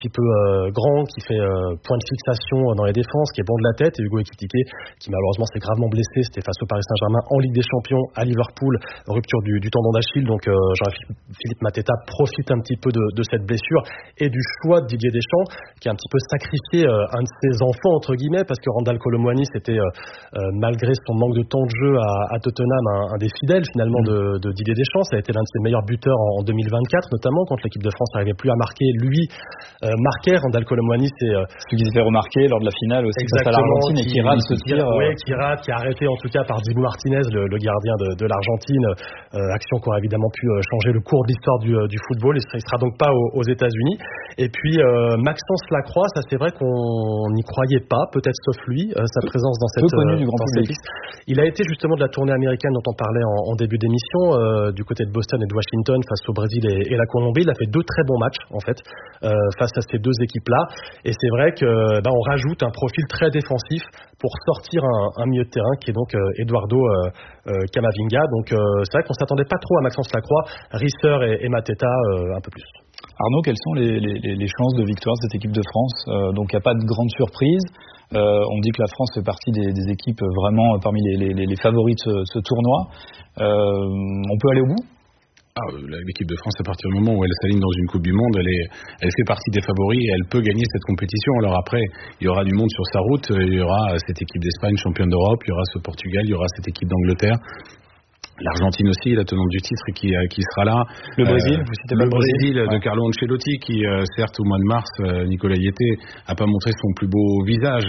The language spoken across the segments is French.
petit peu grand, qui fait point de fixation dans les défenses, qui est bon de la tête, et Hugo Ekitike, qui malheureusement s'est gravement blessé, c'était face au Paris Saint-Germain en Ligue des Champions à Liverpool, rupture du tendon d'Achille, donc Jean-Philippe Mateta profite un petit peu de cette blessure et du choix de Didier Deschamps, qui a un petit peu sacrifié un de ses enfants, entre guillemets, parce que Randal Kolo Muani, c'était malgré son manque de temps de jeu à Tottenham, un des fidèles finalement de Didier Deschamps. Ça a été l'un de ses meilleurs buteurs en 2024, notamment quand l'équipe de France n'arrivait plus à marquer. Lui marquait. Randal Kolo Muani, c'est celui qui s'est fait remarquer lors de la finale aussi face à l'Argentine et qui rate ce tir. Qui a arrêté en tout cas par Dibu Martinez, le gardien de l'Argentine. Action qui aurait évidemment pu changer le cours de l'histoire du football. Il sera donc pas aux États-Unis. Et puis Maxence Lacroix, ça c'est vrai qu'on n'y croyait pas, peut-être sauf lui, sa présence dans cette connu du grand public. Il a été justement de la tournée américaine dont on parlait en début d'émission, du côté de Boston et de Washington face au Brésil et la Colombie. Il a fait 2 très bons matchs en fait face à ces 2 équipes-là. Et c'est vrai que on rajoute un profil très défensif pour sortir un milieu de terrain qui est donc Eduardo Camavinga. Donc c'est vrai qu'on s'attendait pas trop à Maxence Lacroix, Risser et Mateta un peu plus. Arnaud, quelles sont les chances de victoire de cette équipe de France? Donc il n'y a pas de grande surprise. On dit que la France fait partie des équipes vraiment parmi les favoris de ce tournoi. On peut aller au bout? L'équipe de France, à partir du moment où elle s'aligne dans une Coupe du Monde, elle fait partie des favoris et elle peut gagner cette compétition. Alors après, il y aura du monde sur sa route. Il y aura cette équipe d'Espagne, championne d'Europe. Il y aura ce Portugal. Il y aura cette équipe d'Angleterre. L'Argentine aussi, la tenante du titre, qui sera là. Le Brésil, vous citez pas le Brésil de Carlo Ancelotti, qui certes au mois de mars, Nicolas Yete a pas montré son plus beau visage.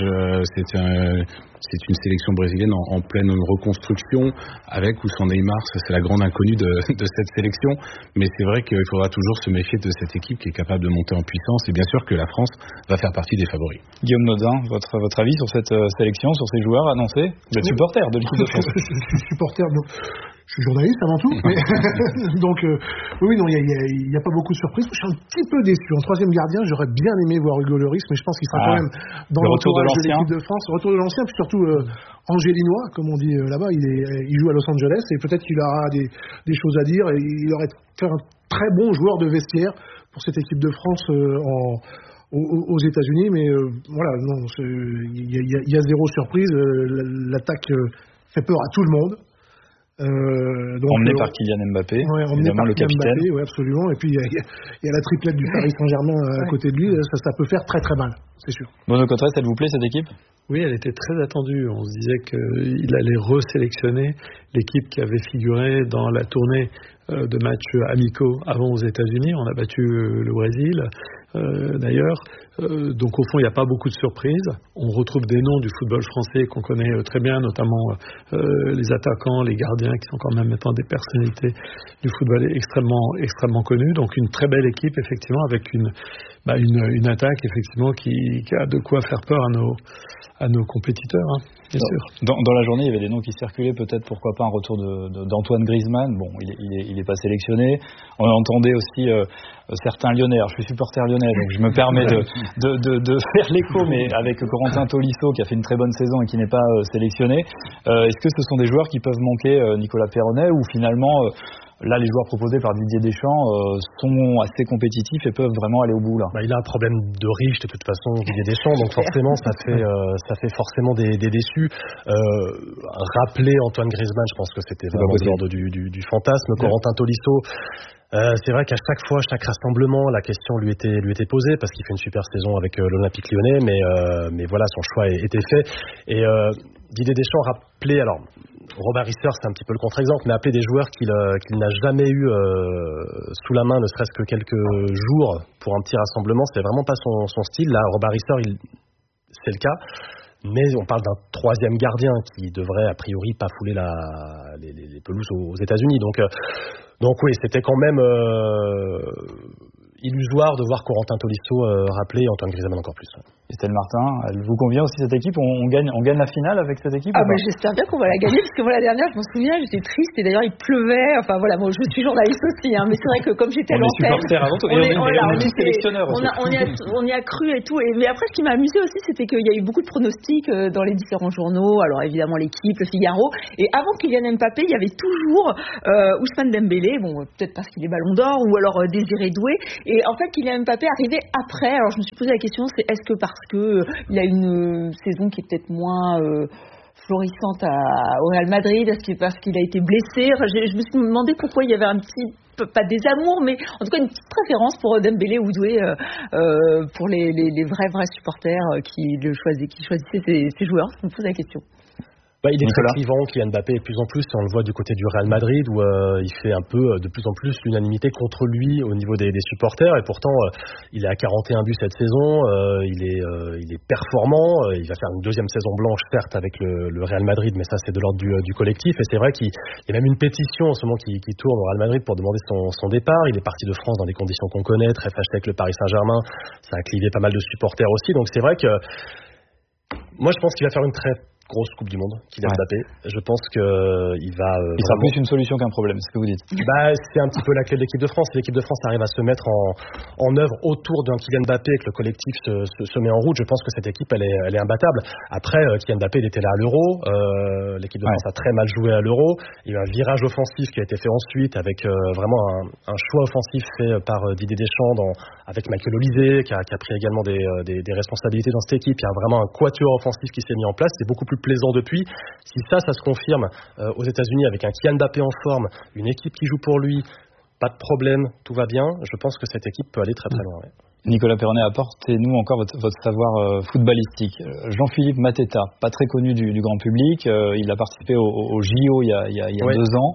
C'est une sélection brésilienne en pleine reconstruction, avec ou sans Neymar. C'est la grande inconnue de cette sélection. Mais c'est vrai qu'il faudra toujours se méfier de cette équipe qui est capable de monter en puissance. Et bien sûr que la France va faire partie des favoris. Guillaume Nodin, votre avis sur cette sélection, sur ces joueurs annoncés? Vous êtes supporter de l'équipe de France? Je suis supporter. Je suis journaliste avant tout, mais donc oui, non, il n'y a pas beaucoup de surprises. Je suis un petit peu déçu. En 3e gardien, j'aurais bien aimé voir Hugo Lloris, mais je pense qu'il sera quand même dans l'entourage de l'équipe de France. Retour de l'ancien, puis surtout angélinois, comme on dit là-bas. Il joue à Los Angeles et peut-être qu'il aura des choses à dire. Et il aurait fait un très bon joueur de vestiaire pour cette équipe de France aux États-Unis. Mais voilà, non, il y a zéro surprise. L'attaque fait peur à tout le monde. Emmené par Kylian Mbappé, évidemment le capitaine. Mbappé, oui, absolument. Et puis il y a la triplette du Paris Saint-Germain à côté de lui. Ça peut faire très très mal, c'est sûr. Bruno Cotresse, elle vous plaît cette équipe? Oui, elle était très attendue. On se disait qu'il allait resélectionner l'équipe qui avait figuré dans la tournée de matchs amicaux avant aux États-Unis. On a battu le Brésil, d'ailleurs. Donc au fond, il n'y a pas beaucoup de surprises. On retrouve des noms du football français qu'on connaît très bien, notamment les attaquants, les gardiens, qui sont quand même maintenant des personnalités du football extrêmement connues. Donc une très belle équipe, effectivement, avec une attaque, effectivement, qui a de quoi faire peur à nos compétiteurs, bien sûr. Dans la journée, il y avait des noms qui circulaient, peut-être pourquoi pas un retour d'Antoine Griezmann. Bon, il est pas sélectionné. On entendait aussi certains Lyonnais. Alors, je suis supporter lyonnais, donc je me permets de faire l'écho, mais avec Corentin Tolisso qui a fait une très bonne saison et qui n'est pas sélectionné. Est-ce que ce sont des joueurs qui peuvent manquer Nicolas Perronnet, ou finalement là, les joueurs proposés par Didier Deschamps sont assez compétitifs et peuvent vraiment aller au bout là? Il a un problème de riche de toute façon, Didier Deschamps, donc forcément ça fait forcément des déçus. Rappeler Antoine Griezmann, je pense que c'était vraiment de l'ordre du fantasme. Corentin Tolisso, c'est vrai qu'à chaque fois, chaque rassemblement, la question lui était posée, parce qu'il fait une super saison avec l'Olympique Lyonnais, mais voilà, son choix était fait. Et Didier Deschamps rappelait, alors Robert Risser, c'est un petit peu le contre-exemple, mais appeler des joueurs qu'il n'a jamais eu sous la main, ne serait-ce que quelques jours pour un petit rassemblement, c'est vraiment pas son style. Là, Robert Risser, c'est le cas. Mais on parle d'un 3e gardien qui devrait a priori pas fouler les pelouses aux États-Unis. Donc oui, c'était quand même illusoire de voir Corentin Tolisso rappeler Antoine Griezmann encore plus. Estelle Martin, elle vous convient aussi cette équipe? On gagne la finale avec cette équipe? Mais j'espère bien qu'on va la gagner, parce que moi la dernière, je m'en souviens, j'étais triste et d'ailleurs il pleuvait. Enfin voilà, moi je suis journaliste aussi, mais c'est vrai que comme j'étais à l'antenne, on est supporters avant tout, et on est sélectionneurs aussi. On y a cru et tout. Mais après, ce qui m'a amusé aussi, c'était qu'il y a eu beaucoup de pronostics dans les différents journaux. Alors évidemment l'équipe, le Figaro, et avant Kylian Mbappé, il y avait toujours Ousmane Dembélé, bon peut-être parce qu'il est Ballon d'Or, ou alors Désiré Doué. Et en fait, Kylian Mbappé arrivé après. Alors je me suis posé la question, c'est est-ce que parce que il a une saison qui est peut-être moins florissante au Real Madrid, est-ce que parce qu'il a été blessé? Enfin, je me suis demandé pourquoi il y avait un petit, pas des amours, mais en tout cas une petite préférence pour Dembélé ou Doué pour les vrais supporters qui choisissaient ces joueurs. Je me pose la question. Il est très clivant, Kylian Mbappé, de plus en plus, on le voit du côté du Real Madrid, où il fait un peu, de plus en plus, l'unanimité contre lui au niveau des supporters, et pourtant, il est à 41 buts cette saison, il est performant, il va faire une deuxième saison blanche, certes, avec le Real Madrid, mais ça, c'est de l'ordre du collectif, et c'est vrai qu'il y a même une pétition en ce moment qui tourne au Real Madrid pour demander son départ. Il est parti de France dans des conditions qu'on connaît, très fâché avec le Paris Saint-Germain, ça a clivé pas mal de supporters aussi, donc c'est vrai que moi, je pense qu'il va faire une très grosse Coupe du Monde, Kylian Mbappé. Je pense qu'il va... il sera plus une solution qu'un problème, c'est ce que vous dites. C'est un petit peu la clé de l'équipe de France. Si l'équipe de France arrive à se mettre en œuvre autour d'un Kylian Mbappé et que le collectif se met en route, je pense que cette équipe, elle est imbattable. Après, Kylian Mbappé, il était là à l'Euro. L'équipe de France a très mal joué à l'Euro. Il y a eu un virage offensif qui a été fait ensuite avec vraiment un choix offensif fait par Didier Deschamps avec Michael Olise, qui a pris également des responsabilités dans cette équipe. Il y a vraiment un quatuor offensif qui s'est mis en place. C'est beaucoup plus plaisant depuis. Si ça se confirme aux États-Unis avec un Kylian Mbappé en forme, une équipe qui joue pour lui, pas de problème, tout va bien, je pense que cette équipe peut aller très très loin. Nicolas Perronnet, apportez-nous encore votre savoir footballistique. Jean-Philippe Mateta, pas très connu du grand public, il a participé au JO il y a 2 ans.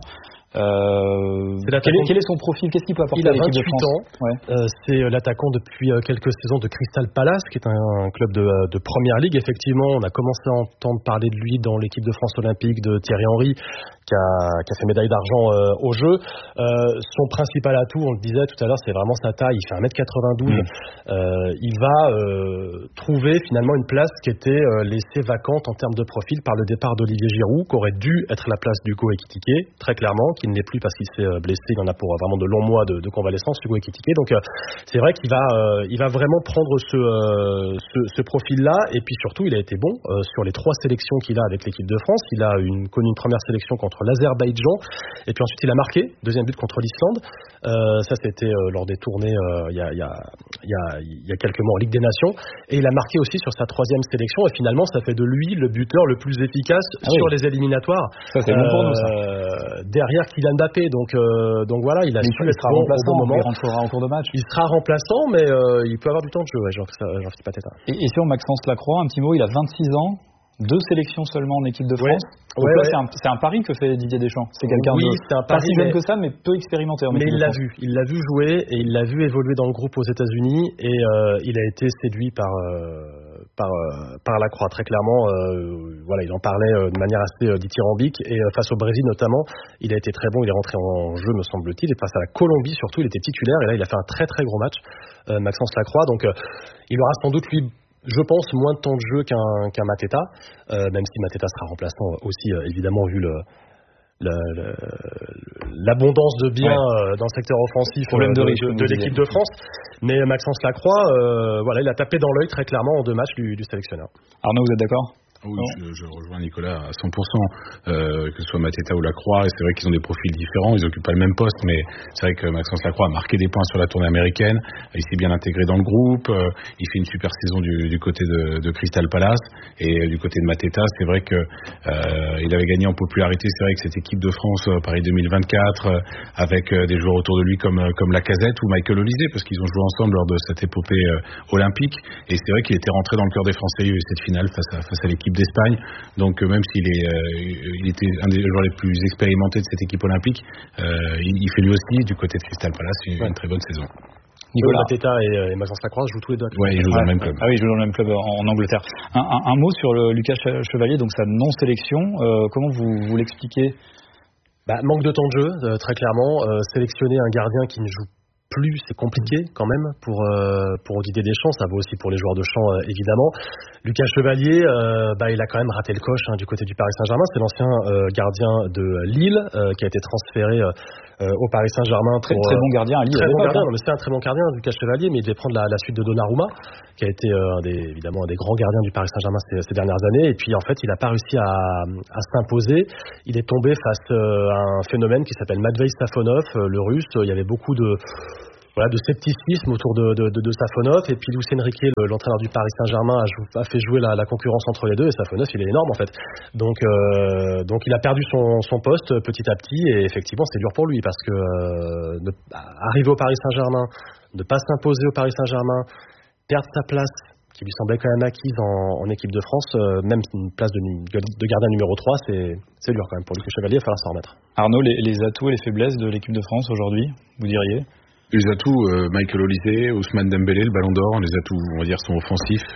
Quel est son profil? Qu'est-ce qu'il peut apporter à l'équipe de France? Il a 28 ans. C'est l'attaquant depuis quelques saisons de Crystal Palace, qui est un club de Première Ligue. Effectivement, on a commencé à entendre parler de lui dans l'équipe de France olympique de Thierry Henry, qui a fait médaille d'argent aux Jeux. Son principal atout, on le disait tout à l'heure, c'est vraiment sa taille. Il fait 1m92. Il va trouver finalement une place qui était laissée vacante en termes de profil par le départ d'Olivier Giroud, qui aurait dû être la place d'Hugo Ekitike, très clairement, qui ne l'est plus parce qu'il s'est blessé. Il en a pour vraiment de longs mois de convalescence, Hugo Ekitike. Donc c'est vrai qu'il va vraiment prendre ce profil-là. Et puis surtout, il a été bon sur les 3 sélections qu'il a avec l'équipe de France. Il a connu une première sélection contre l'Azerbaïdjan, et puis ensuite il a marqué deuxième but contre l'Islande. Ça c'était lors des tournées il y a quelques mois en Ligue des Nations, et il a marqué aussi sur sa 3e sélection, et finalement ça fait de lui le buteur le plus efficace sur les éliminatoires. Ça c'est bon pour nous, ça. Derrière Kylian Mbappé, donc voilà, il a su être bon au bon moment. Il rentrera en cours de match. Il sera remplaçant, mais il peut avoir du temps de jeu, Jean-Philippe Mateta. Et sur Maxence Lacroix, un petit mot, il a 26 ans. 2 sélections seulement en équipe de France. C'est un pari que fait Didier Deschamps. C'est quelqu'un pas si jeune que ça, mais peu expérimenté en équipe de France. Mais il l'a vu jouer et il l'a vu évoluer dans le groupe aux États-Unis, et il a été séduit par Lacroix, très clairement. Il en parlait de manière assez dithyrambique, et face au Brésil notamment, il a été très bon. Il est rentré en jeu, me semble-t-il, et face à la Colombie surtout, il était titulaire, et là il a fait un très très gros match, Maxence Lacroix. Donc il aura sans doute lui, je pense, moins de temps de jeu qu'un Mateta, même si Mateta sera remplaçant aussi, évidemment, vu l'abondance de biens dans le secteur offensif de l'équipe de France. Mais Maxence Lacroix, il a tapé dans l'œil très clairement en 2 matchs du sélectionneur. Arnaud, vous êtes d'accord? Oui, je rejoins Nicolas à 100%, que ce soit Mateta ou Lacroix, et c'est vrai qu'ils ont des profils différents, ils occupent pas le même poste, mais c'est vrai que Maxence Lacroix a marqué des points sur la tournée américaine, il s'est bien intégré dans le groupe, il fait une super saison du côté de Crystal Palace, et du côté de Mateta, c'est vrai que il avait gagné en popularité, c'est vrai que cette équipe de France Paris 2024, avec des joueurs autour de lui comme Lacazette ou Michael Olise, parce qu'ils ont joué ensemble lors de cette épopée olympique, et c'est vrai qu'il était rentré dans le cœur des Français. Il y a eu cette finale face à l'équipe d'Espagne, donc même s'il était un des joueurs les plus expérimentés de cette équipe olympique, il fait lui aussi du côté de Crystal Palace une très bonne saison. Nicolas Mateta et Maxence Lacroix jouent tous les deux. Oui, ils jouent dans le même club. Ah oui, ils jouent dans le même club en Angleterre. Un mot sur Lucas Chevalier, donc sa non-sélection. Comment vous l'expliquez? Manque de temps de jeu, très clairement. Sélectionner un gardien qui ne joue plus, c'est compliqué quand même pour Didier Deschamps. Ça vaut aussi pour les joueurs de champ, évidemment. Lucas Chevalier, il a quand même raté le coche du côté du Paris Saint-Germain. C'est l'ancien gardien de Lille qui a été transféré au Paris Saint-Germain. Très bon gardien à Lille. Très bon gardien, mais c'est un très bon gardien, Lucas Chevalier, mais il devait prendre la suite de Donnarumma, qui a été évidemment un des grands gardiens du Paris Saint-Germain ces dernières années. Et puis en fait, il n'a pas réussi à s'imposer. Il est tombé face à un phénomène qui s'appelle Matvei Safonov, le russe. Il y avait beaucoup de de scepticisme autour de Safonov, et puis Luis Enrique, l'entraîneur du Paris Saint-Germain, a fait jouer la concurrence entre les deux, et Safonov il est énorme en fait. Donc il a perdu son poste petit à petit, et effectivement c'est dur pour lui parce que arriver au Paris Saint-Germain, ne pas s'imposer au Paris Saint-Germain, perdre sa place qui lui semblait quand même acquise en équipe de France, même une place de gardien numéro 3, c'est dur quand même pour Lucas Chevalier, il va falloir s'en remettre. Arnaud, les atouts et les faiblesses de l'équipe de France aujourd'hui, vous diriez? Les atouts, Michael Olise, Ousmane Dembélé, le Ballon d'Or, les atouts, on va dire, sont offensifs.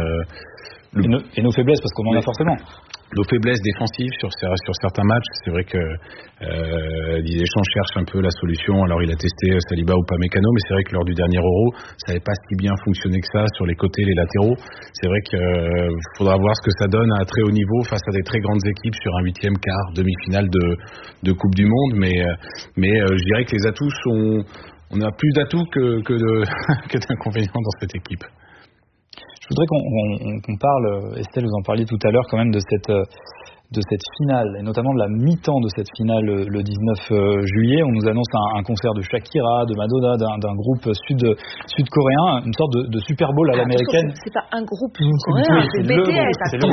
Et nos faiblesses, parce qu'on en a forcément. Nos faiblesses défensives sur certains matchs, c'est vrai que Didier Deschamps cherche un peu la solution. Alors il a testé Saliba ou Upamecano, mais c'est vrai que lors du dernier Euro, ça n'avait pas si bien fonctionné que ça sur les côtés, les latéraux. C'est vrai qu'il faudra voir ce que ça donne à un très haut niveau face à des très grandes équipes sur un 8e, quart, demi-finale de Coupe du Monde. Mais je dirais que les atouts sont... On a plus d'atouts que d'inconvénients dans cette équipe. Je voudrais qu'on parle, Estelle, vous en parliez tout à l'heure quand même de cette finale, et notamment de la mi-temps de cette finale le 19 juillet. On nous annonce un concert de Shakira, de Madonna, d'un groupe sud-coréen, une sorte de Super Bowl à l'américaine. C'est pas un groupe sud-coréen, c'est BTS. C'est le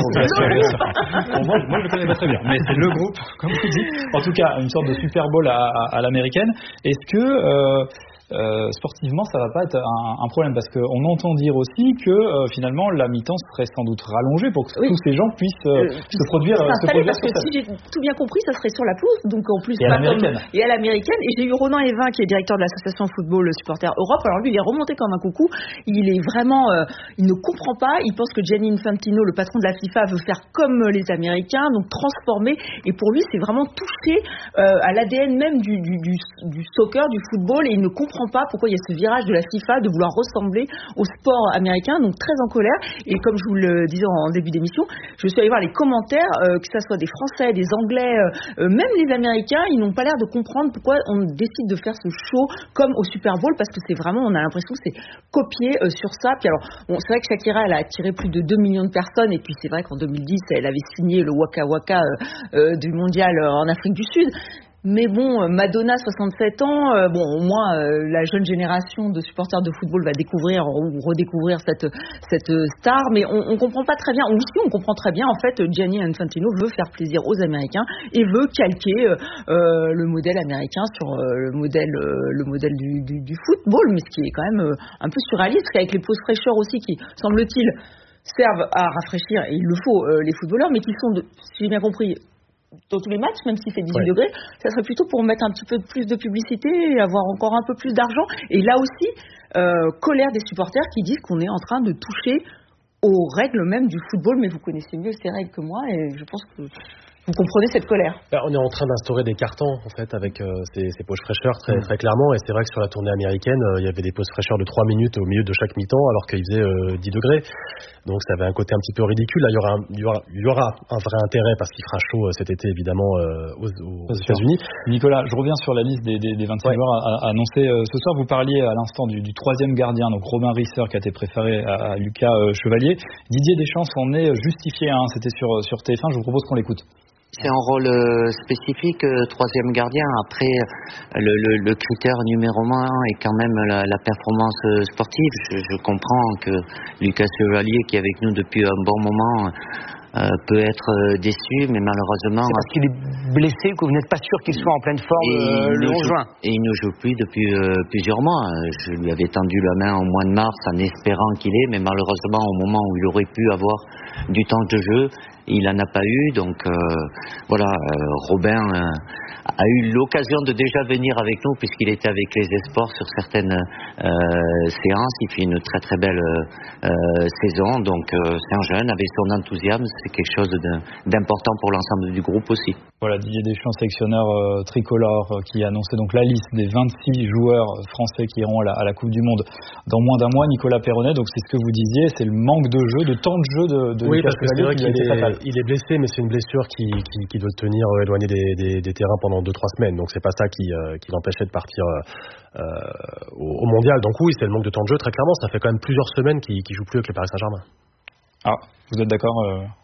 groupe. Moi, je le connais pas très bien, mais c'est le groupe, comme vous dites. En tout cas, une sorte de Super Bowl à l'américaine. Est-ce que... sportivement ça va pas être un problème, parce qu'on entend dire aussi que finalement la mi-temps serait sans doute rallongée pour que tous ces gens puissent se produire parce que si j'ai tout bien compris, ça serait sur la pelouse, donc en plus et à l'américaine. Et à l'américaine. Et j'ai eu Ronan Evin qui est directeur de l'association Football Supporters Europe. Alors lui il est remonté comme un coucou, il est vraiment il ne comprend pas, il pense que Gianni Infantino, le patron de la FIFA, veut faire comme les Américains, donc transformer, et pour lui c'est vraiment toucher à l'ADN même du soccer, du football, et il ne comprend pas pourquoi il y a ce virage de la FIFA de vouloir ressembler au sport américain, donc très en colère. Et comme je vous le disais en début d'émission, je suis allée voir les commentaires, que ce soit des Français, des Anglais, même les Américains, ils n'ont pas l'air de comprendre pourquoi on décide de faire ce show comme au Super Bowl, parce que c'est vraiment, on a l'impression que c'est copié sur ça. Puis alors, bon, c'est vrai que Shakira, elle a attiré plus de 2 millions de personnes, et puis c'est vrai qu'en 2010, elle avait signé le Waka Waka du mondial en Afrique du Sud. Mais bon, Madonna, 67 ans, au moins la jeune génération de supporters de football va découvrir ou redécouvrir cette star, mais on comprend pas très bien, ou si on comprend très bien, en fait, Gianni Infantino veut faire plaisir aux Américains et veut calquer le modèle américain sur le modèle du football, mais ce qui est quand même un peu surréaliste, avec les pauses fraîcheurs aussi qui, semble-t-il, servent à rafraîchir, et il le faut, les footballeurs, mais qui sont, si j'ai bien compris, dans tous les matchs, même s'il fait 18 degrés, ça serait plutôt pour mettre un petit peu plus de publicité et avoir encore un peu plus d'argent. Et là aussi, colère des supporters qui disent qu'on est en train de toucher aux règles même du football, mais vous connaissez mieux ces règles que moi, et je pense que vous comprenez cette colère. On est en train d'instaurer des cartons en fait avec ces pauses fraîcheurs très, très clairement, et c'est vrai que sur la tournée américaine il y avait des pauses fraîcheurs de 3 minutes au milieu de chaque mi-temps alors qu'il faisait 10 degrés, donc ça avait un côté un petit peu ridicule. Là il y aura un vrai intérêt parce qu'il fera chaud cet été évidemment aux États-Unis. Nicolas, je reviens sur la liste des 25 joueurs annoncés ce soir. Vous parliez à l'instant du troisième gardien, donc Robin Risser, qui a été préféré à Lucas Chevalier. Didier Deschamps en est justifié, c'était sur TF1, je vous propose qu'on l'écoute. C'est un rôle spécifique, troisième gardien. Après, le critère numéro 1 est quand même la performance sportive. Je comprends que Lucas Chevalier, qui est avec nous depuis un bon moment, peut être déçu, mais malheureusement... C'est parce qu'il est blessé que vous n'êtes pas sûr qu'il soit en pleine forme le 11 juin. Et il ne joue plus depuis plusieurs mois. Je lui avais tendu la main au mois de mars en espérant qu'il ait, mais malheureusement, au moment où il aurait pu avoir du temps de jeu, il n'en a pas eu. Donc Robin a eu l'occasion de déjà venir avec nous puisqu'il était avec les Esports sur certaines séances. Il fait une très très belle saison. Donc c'est un jeune avec son enthousiasme. C'est quelque chose d'important pour l'ensemble du groupe aussi. Voilà, Didier Deschamps, sélectionneur tricolore, qui a annoncé donc la liste des 26 joueurs français qui iront à la Coupe du Monde dans moins d'un mois. Nicolas Perronnet, donc c'est ce que vous disiez, c'est le manque de jeu, de temps de jeu de oui, Lucas parce que c'est vrai Chevalier qu'il est blessé, mais c'est une blessure qui doit le tenir éloigné des terrains pendant 2-3 semaines. Donc c'est pas ça qui l'empêchait de partir au mondial. Donc oui, c'est le manque de temps de jeu, très clairement. Ça fait quand même plusieurs semaines qu'il joue plus avec le Paris Saint-Germain. Ah, vous êtes d'accord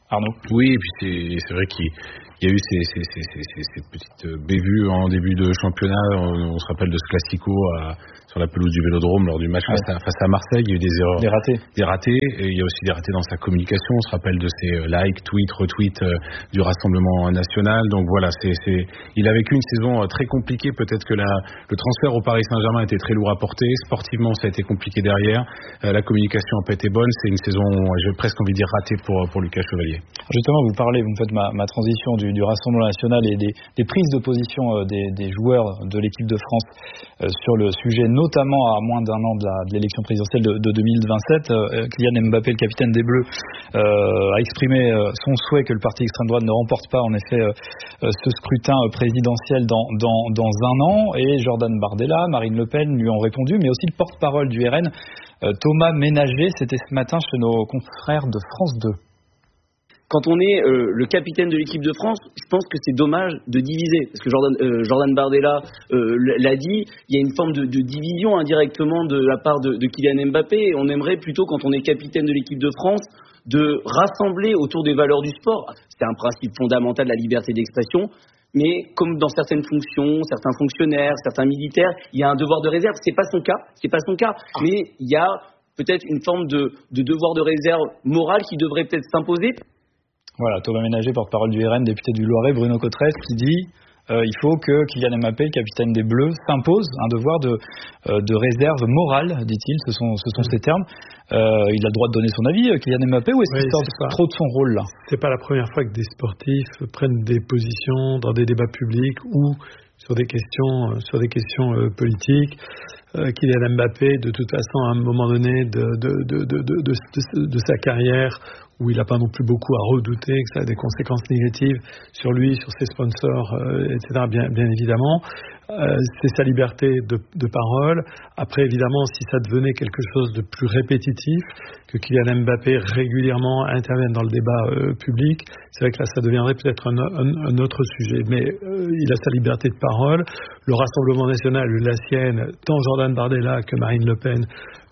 Arnaud. Oui, et puis c'est vrai qu'il y a eu ces petites bévues en début de championnat. On se rappelle de ce classico sur la pelouse du Vélodrome lors du match face à Marseille. Il y a eu des erreurs, des ratés. Et il y a aussi des ratés dans sa communication. On se rappelle de ses likes, tweets, retweets du Rassemblement national. Donc voilà, il a vécu une saison très compliquée. Peut-être que le transfert au Paris Saint-Germain était très lourd à porter. Sportivement, ça a été compliqué derrière. La communication n'a pas été bonne. C'est une saison, j'ai presque envie de dire, ratée pour Lucas Chevalier. Justement, vous me faites ma transition du Rassemblement national et des prises de position des joueurs de l'équipe de France sur le sujet, notamment à moins d'un an de l'élection présidentielle de 2027. Kylian Mbappé, le capitaine des Bleus, a exprimé son souhait que le parti extrême droite ne remporte pas en effet ce scrutin présidentiel dans un an. Et Jordan Bardella, Marine Le Pen lui ont répondu, mais aussi le porte-parole du RN, Thomas Ménager. C'était ce matin chez nos confrères de France 2. Quand on est le capitaine de l'équipe de France, je pense que c'est dommage de diviser. Parce que Jordan Bardella l'a dit, il y a une forme de division indirectement de la part de Kylian Mbappé. Et on aimerait plutôt, quand on est capitaine de l'équipe de France, de rassembler autour des valeurs du sport. C'est un principe fondamental de la liberté d'expression. Mais comme dans certaines fonctions, certains fonctionnaires, certains militaires, il y a un devoir de réserve. C'est pas son cas. Mais il y a peut-être une forme de devoir de réserve morale qui devrait peut-être s'imposer. Voilà, Thomas Ménager, porte-parole du RN, député du Loiret, Bruno Cotresse, qui dit il faut que Kylian Mbappé, le capitaine des Bleus, s'impose un devoir de réserve morale, dit-il, ce sont ses termes. Il a le droit de donner son avis, Kylian Mbappé, ou est-ce qu'il sort trop de son rôle là ? C'est pas la première fois que des sportifs prennent des positions dans des débats publics ou sur des questions politiques. Kylian Mbappé, de toute façon, à un moment donné de sa carrière, où il n'a pas non plus beaucoup à redouter que ça a des conséquences négatives sur lui, sur ses sponsors, etc. Bien évidemment, c'est sa liberté de parole. Après, évidemment, si ça devenait quelque chose de plus répétitif, que Kylian Mbappé régulièrement intervienne dans le débat public, c'est vrai que là, ça deviendrait peut-être un autre sujet. Mais il a sa liberté de parole. Le Rassemblement national, la sienne, tant Jordan Bardella que Marine Le Pen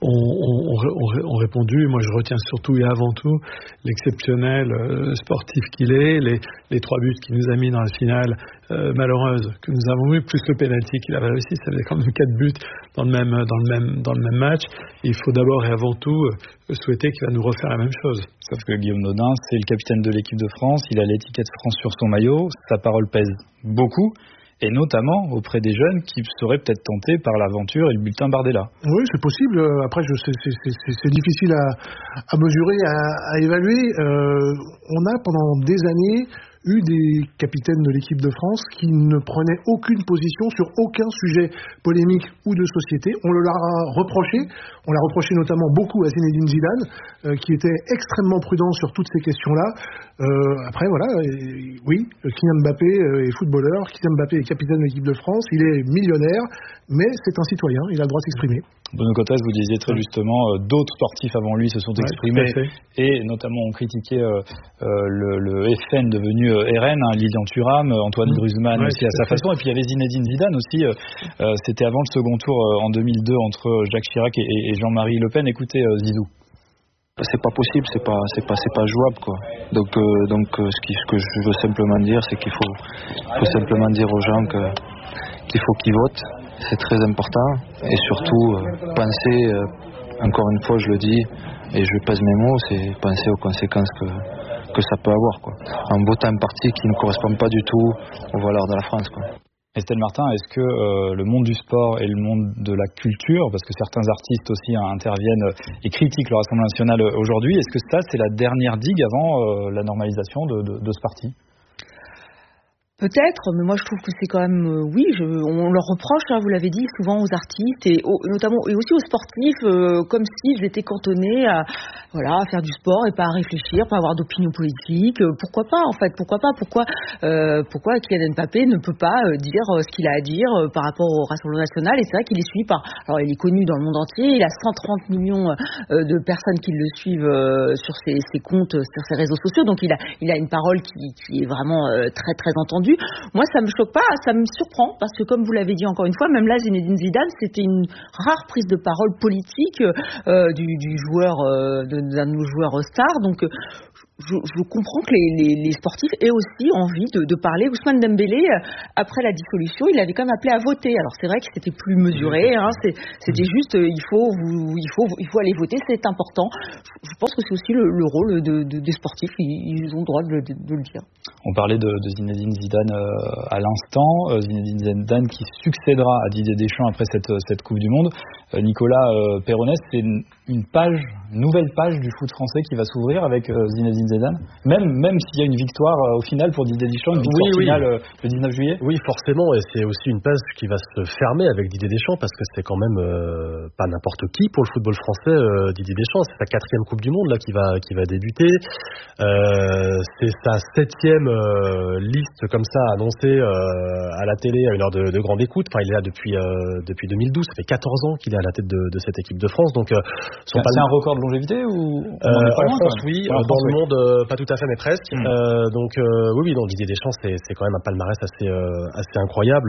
ont répondu. Moi, je retiens surtout et avant tout l'exceptionnel sportif qu'il est, les 3 buts qu'il nous a mis dans la finale malheureuse que nous avons eu, plus le penalty qu'il avait réussi, ça faisait quand même 4 buts dans le même match. Et il faut d'abord et avant tout souhaiter qu'il va nous refaire la même chose. Sauf que Guillaume Nodin, c'est le capitaine de l'équipe de France, il a l'étiquette France sur son maillot, sa parole pèse beaucoup. Et notamment auprès des jeunes qui seraient peut-être tentés par l'aventure et le bulletin Bardella. Oui, c'est possible. Après, c'est difficile à mesurer, à évaluer. On a pendant des années eu des capitaines de l'équipe de France qui ne prenaient aucune position sur aucun sujet polémique ou de société. On le leur a reproché. On l'a reproché notamment beaucoup à Zinedine Zidane, qui était extrêmement prudent sur toutes ces questions-là. Après, voilà, oui, Kylian Mbappé est footballeur, Kylian Mbappé est capitaine de l'équipe de France, il est millionnaire, mais c'est un citoyen, il a le droit de s'exprimer. Bruno Cotresse, vous disiez très justement, d'autres sportifs avant lui se sont exprimés et notamment ont critiqué le FN devenu RN, Lilian Thuram, Antoine Griezmann aussi à sa façon, et puis il y avait Zinedine Zidane aussi, c'était avant le second tour en 2002 entre Jacques Chirac et Jean-Marie Le Pen. Écoutez Zizou. C'est pas possible, c'est pas jouable quoi. Donc ce que je veux simplement dire, c'est qu'il faut simplement dire aux gens qu'il faut qu'ils votent, c'est très important, et surtout penser, encore une fois je le dis et je pèse mes mots, c'est penser aux conséquences que ça peut avoir quoi. En votant un parti qui ne correspond pas du tout aux valeurs de la France quoi. Estelle Martin, est-ce que le monde du sport et le monde de la culture, parce que certains artistes aussi interviennent et critiquent le Rassemblement national aujourd'hui, est-ce que ça c'est la dernière digue avant la normalisation de ce parti ? Peut-être, mais moi je trouve que c'est quand même, on leur reproche, vous l'avez dit, souvent aux artistes et notamment et aussi aux sportifs, comme s'ils étaient cantonnés à faire du sport et pas à réfléchir, pas avoir d'opinion politique. Pourquoi pas en fait ? Pourquoi Kylian Mbappé ne peut pas dire ce qu'il a à dire par rapport au Rassemblement national ? Et c'est vrai qu'il est suivi alors il est connu dans le monde entier, il a 130 millions de personnes qui le suivent sur ses comptes, sur ses réseaux sociaux, donc il a une parole qui est vraiment très très entendue. attendu. Moi, ça me choque pas, ça me surprend, parce que comme vous l'avez dit encore une fois, même là, Zinedine Zidane, c'était une rare prise de parole politique du joueur, d'un de nos joueurs stars. Donc, je comprends que les sportifs aient aussi envie de parler. Ousmane Dembélé, après la dissolution, il avait quand même appelé à voter. Alors c'est vrai que c'était plus mesuré, c'était juste il faut aller voter, c'est important. Je pense que c'est aussi le rôle des sportifs, ils ont le droit de le dire. On parlait de Zinedine Zidane à l'instant, Zinedine Zidane qui succédera à Didier Deschamps après cette Coupe du Monde. Nicolas Péronnet, c'est une nouvelle page du foot français qui va s'ouvrir avec Zinedine Zidane, même s'il y a une victoire au final pour Didier Deschamps, une victoire finale le 19 juillet. Oui, forcément, et c'est aussi une page qui va se fermer avec Didier Deschamps, parce que c'est quand même pas n'importe qui pour le football français. Didier Deschamps, c'est sa 4e Coupe du Monde là qui va débuter. C'est sa 7e liste comme ça annoncée à la télé à une heure de grande écoute. Enfin, il est là depuis 2012, ça fait 14 ans qu'il est à la tête de cette équipe de France. Donc, c'est un record de longévité ou en France, oui. Dans le monde, pas tout à fait, mais presque. Donc, oui, donc Didier Deschamps, c'est quand même un palmarès assez incroyable.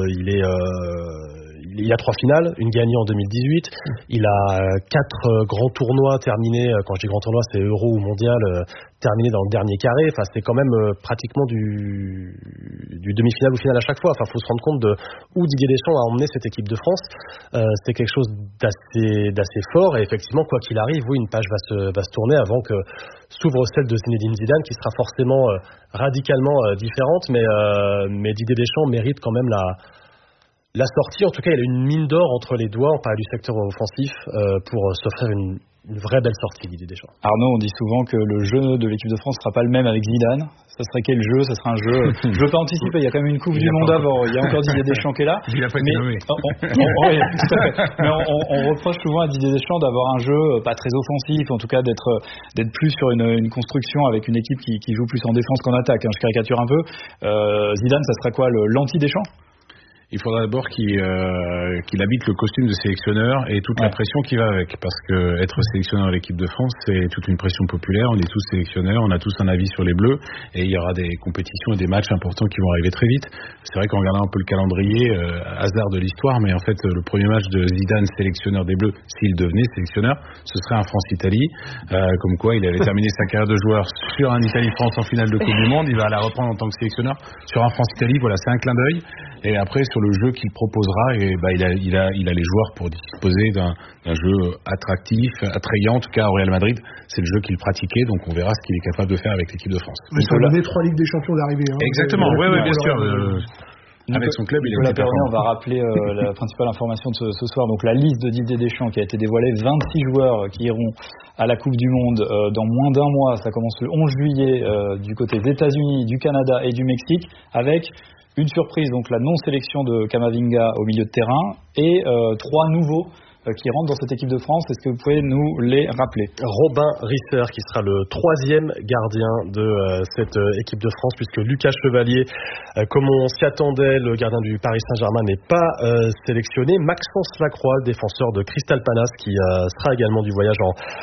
Il a 3 finales, une gagnée en 2018. Il a 4 grands tournois terminés. Quand je dis grands tournois, c'est Euro ou Mondial, terminés dans le dernier carré. Enfin, c'est quand même pratiquement du demi-finale ou finale à chaque fois. Enfin, faut se rendre compte de où Didier Deschamps a emmené cette équipe de France. C'est quelque chose d'assez fort. Et effectivement, quoi qu'il arrive, oui, une page va se tourner avant que s'ouvre celle de Zinedine Zidane, qui sera forcément radicalement différente. Mais Didier Deschamps mérite quand même la sortie. En tout cas, il a une mine d'or entre les doigts, on parle du secteur offensif, pour s'offrir une vraie belle sortie, Didier Deschamps. Arnaud, on dit souvent que le jeu de l'équipe de France ne sera pas le même avec Zidane. Ça serait quel jeu? Ça sera un jeu... Je ne veux pas anticiper, il y a quand même une Coupe du Monde avant. Il y a encore Didier Deschamps qui est là. Il n'a pas été nommé. Mais on reproche souvent à Didier Deschamps d'avoir un jeu pas très offensif, en tout cas d'être plus sur une construction avec une équipe qui joue plus en défense qu'en attaque. Je caricature un peu. Zidane, ça serait quoi, l'anti-Deschamps? Il faudra d'abord qu'il habite le costume de sélectionneur et toute la pression qui va avec, parce que être sélectionneur de l'équipe de France, c'est toute une pression populaire. On est tous sélectionneurs, on a tous un avis sur les Bleus, et il y aura des compétitions et des matchs importants qui vont arriver très vite. C'est vrai qu'en regardant un peu le calendrier, hasard de l'histoire, mais en fait le premier match de Zidane, sélectionneur des Bleus, s'il devenait sélectionneur, ce serait un France-Italie, comme quoi il avait terminé sa carrière de joueur sur un Italie-France en finale de Coupe du Monde. Il va la reprendre en tant que sélectionneur sur un France-Italie. Voilà, c'est un clin d'œil. Et après, sur le jeu qu'il proposera, et il a les joueurs pour disposer d'un jeu attractif, attrayant. En tout cas, au Real Madrid, c'est le jeu qu'il pratiquait, donc on verra ce qu'il est capable de faire avec l'équipe de France. Mais ça a donné 3 Ligues des Champions d'arrivée. Exactement, oui, bien sûr. Avec son club, il est performant. On va rappeler la principale information de ce soir. Donc la liste de Didier Deschamps qui a été dévoilée, 26 joueurs qui iront à la Coupe du Monde dans moins d'un mois. Ça commence le 11 juillet du côté des États-Unis, du Canada et du Mexique, avec une surprise, donc la non-sélection de Camavinga au milieu de terrain et 3 nouveaux qui rentrent dans cette équipe de France. Est-ce que vous pouvez nous les rappeler? Robin Risser qui sera le 3e gardien de cette équipe de France, puisque Lucas Chevalier, comme on s'y attendait, le gardien du Paris Saint-Germain, n'est pas sélectionné. Maxence Lacroix, défenseur de Crystal Palace, qui sera également du voyage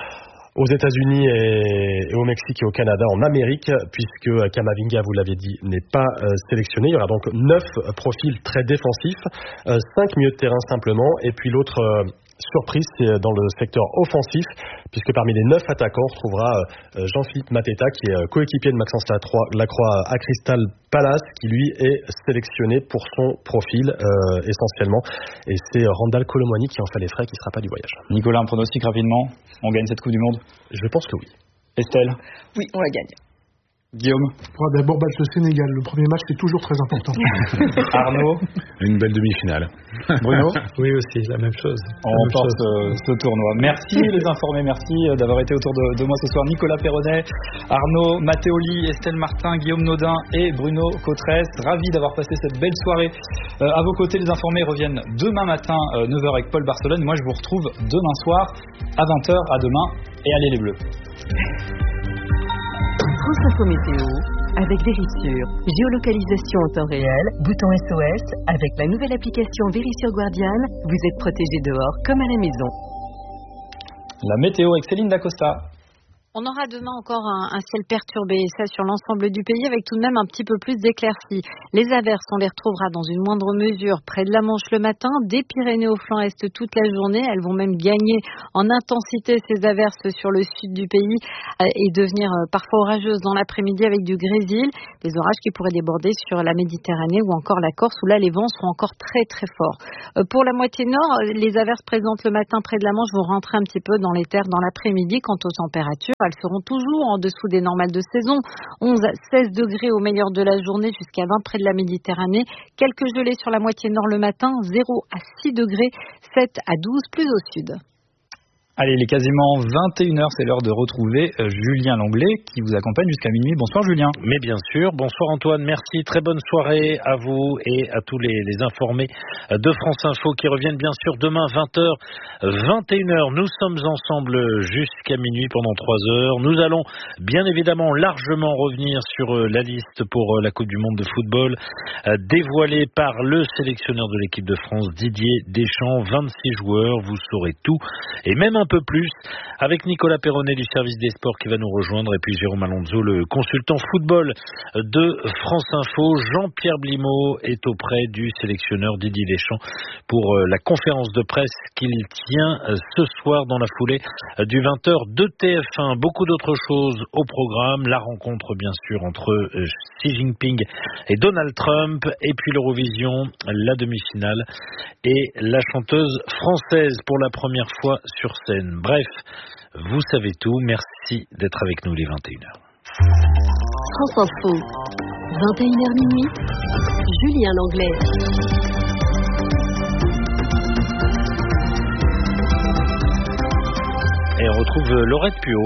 aux États-Unis et au Mexique et au Canada, en Amérique, puisque Camavinga, vous l'avez dit, n'est pas sélectionné. Il y aura donc 9 profils très défensifs, 5 milieux de terrain simplement, et puis l'autre surprise, c'est dans le secteur offensif, puisque parmi les 9 attaquants, on retrouvera Jean-Philippe Mateta, qui est coéquipier de Maxence Lacroix à Crystal Palace, qui lui est sélectionné pour son profil essentiellement. Et c'est Randal Colomwani qui en fait les frais, qui ne sera pas du voyage. Nicolas, un pronostic rapidement? On gagne cette Coupe du Monde? Je pense que oui. Estelle? Oui, on la gagne. Guillaume? On va d'abord battre le Sénégal. Le premier match, c'est toujours très important. Arnaud? Une belle demi-finale. Bruno? Oui, aussi, la même chose. On remporte ce tournoi. Merci les informés, merci d'avoir été autour de moi ce soir. Nicolas Péronnet, Arnaud Matteoli, Estelle Martin, Guillaume Naudin et Bruno Cottresse. Ravi d'avoir passé cette belle soirée à vos côtés. Les informés reviennent demain matin, 9h avec Paul Barcelone. Moi, je vous retrouve demain soir à 20h. À demain et allez les Bleus. France Info Météo avec Vérissure. Géolocalisation en temps réel, bouton SOS. Avec la nouvelle application Vérissure Guardian, vous êtes protégé dehors comme à la maison. La météo avec Céline Dacosta. On aura demain encore un ciel perturbé, et ça sur l'ensemble du pays, avec tout de même un petit peu plus d'éclaircies. Les averses, on les retrouvera dans une moindre mesure près de la Manche le matin, des Pyrénées au flanc est toute la journée. Elles vont même gagner en intensité, ces averses sur le sud du pays, et devenir parfois orageuses dans l'après-midi avec du grésil. Des orages qui pourraient déborder sur la Méditerranée ou encore la Corse, où là les vents seront encore très très forts. Pour la moitié nord, les averses présentes le matin près de la Manche vont rentrer un petit peu dans les terres dans l'après-midi. Quant aux températures, elles seront toujours en dessous des normales de saison. 11 à 16 degrés au meilleur de la journée, jusqu'à 20 près de la Méditerranée. Quelques gelées sur la moitié nord le matin, 0 à 6 degrés, 7 à 12 plus au sud. Allez, il est quasiment 21h, c'est l'heure de retrouver Julien Langlais qui vous accompagne jusqu'à minuit. Bonsoir Julien. Mais bien sûr, bonsoir Antoine, merci, très bonne soirée à vous et à tous les informés de France Info qui reviennent bien sûr demain 20h, 21h. Nous sommes ensemble jusqu'à minuit pendant 3 heures. Nous allons bien évidemment largement revenir sur la liste pour la Coupe du Monde de football dévoilée par le sélectionneur de l'équipe de France, Didier Deschamps. 26 joueurs, vous saurez tout et même un peu plus avec Nicolas Perronnet du service des sports qui va nous rejoindre et puis Jérôme Alonso, le consultant football de France Info. Jean-Pierre Blimaud est auprès du sélectionneur Didier Deschamps pour la conférence de presse qu'il tient ce soir dans la foulée du 20h de TF1. Beaucoup d'autres choses au programme, la rencontre bien sûr entre Xi Jinping et Donald Trump, et puis l'Eurovision, la demi-finale et la chanteuse française pour la première fois sur scène. Bref, vous savez tout. Merci d'être avec nous les 21h. France Info, 21h minuit, Julien Langlais. Et on retrouve Laurette Puot.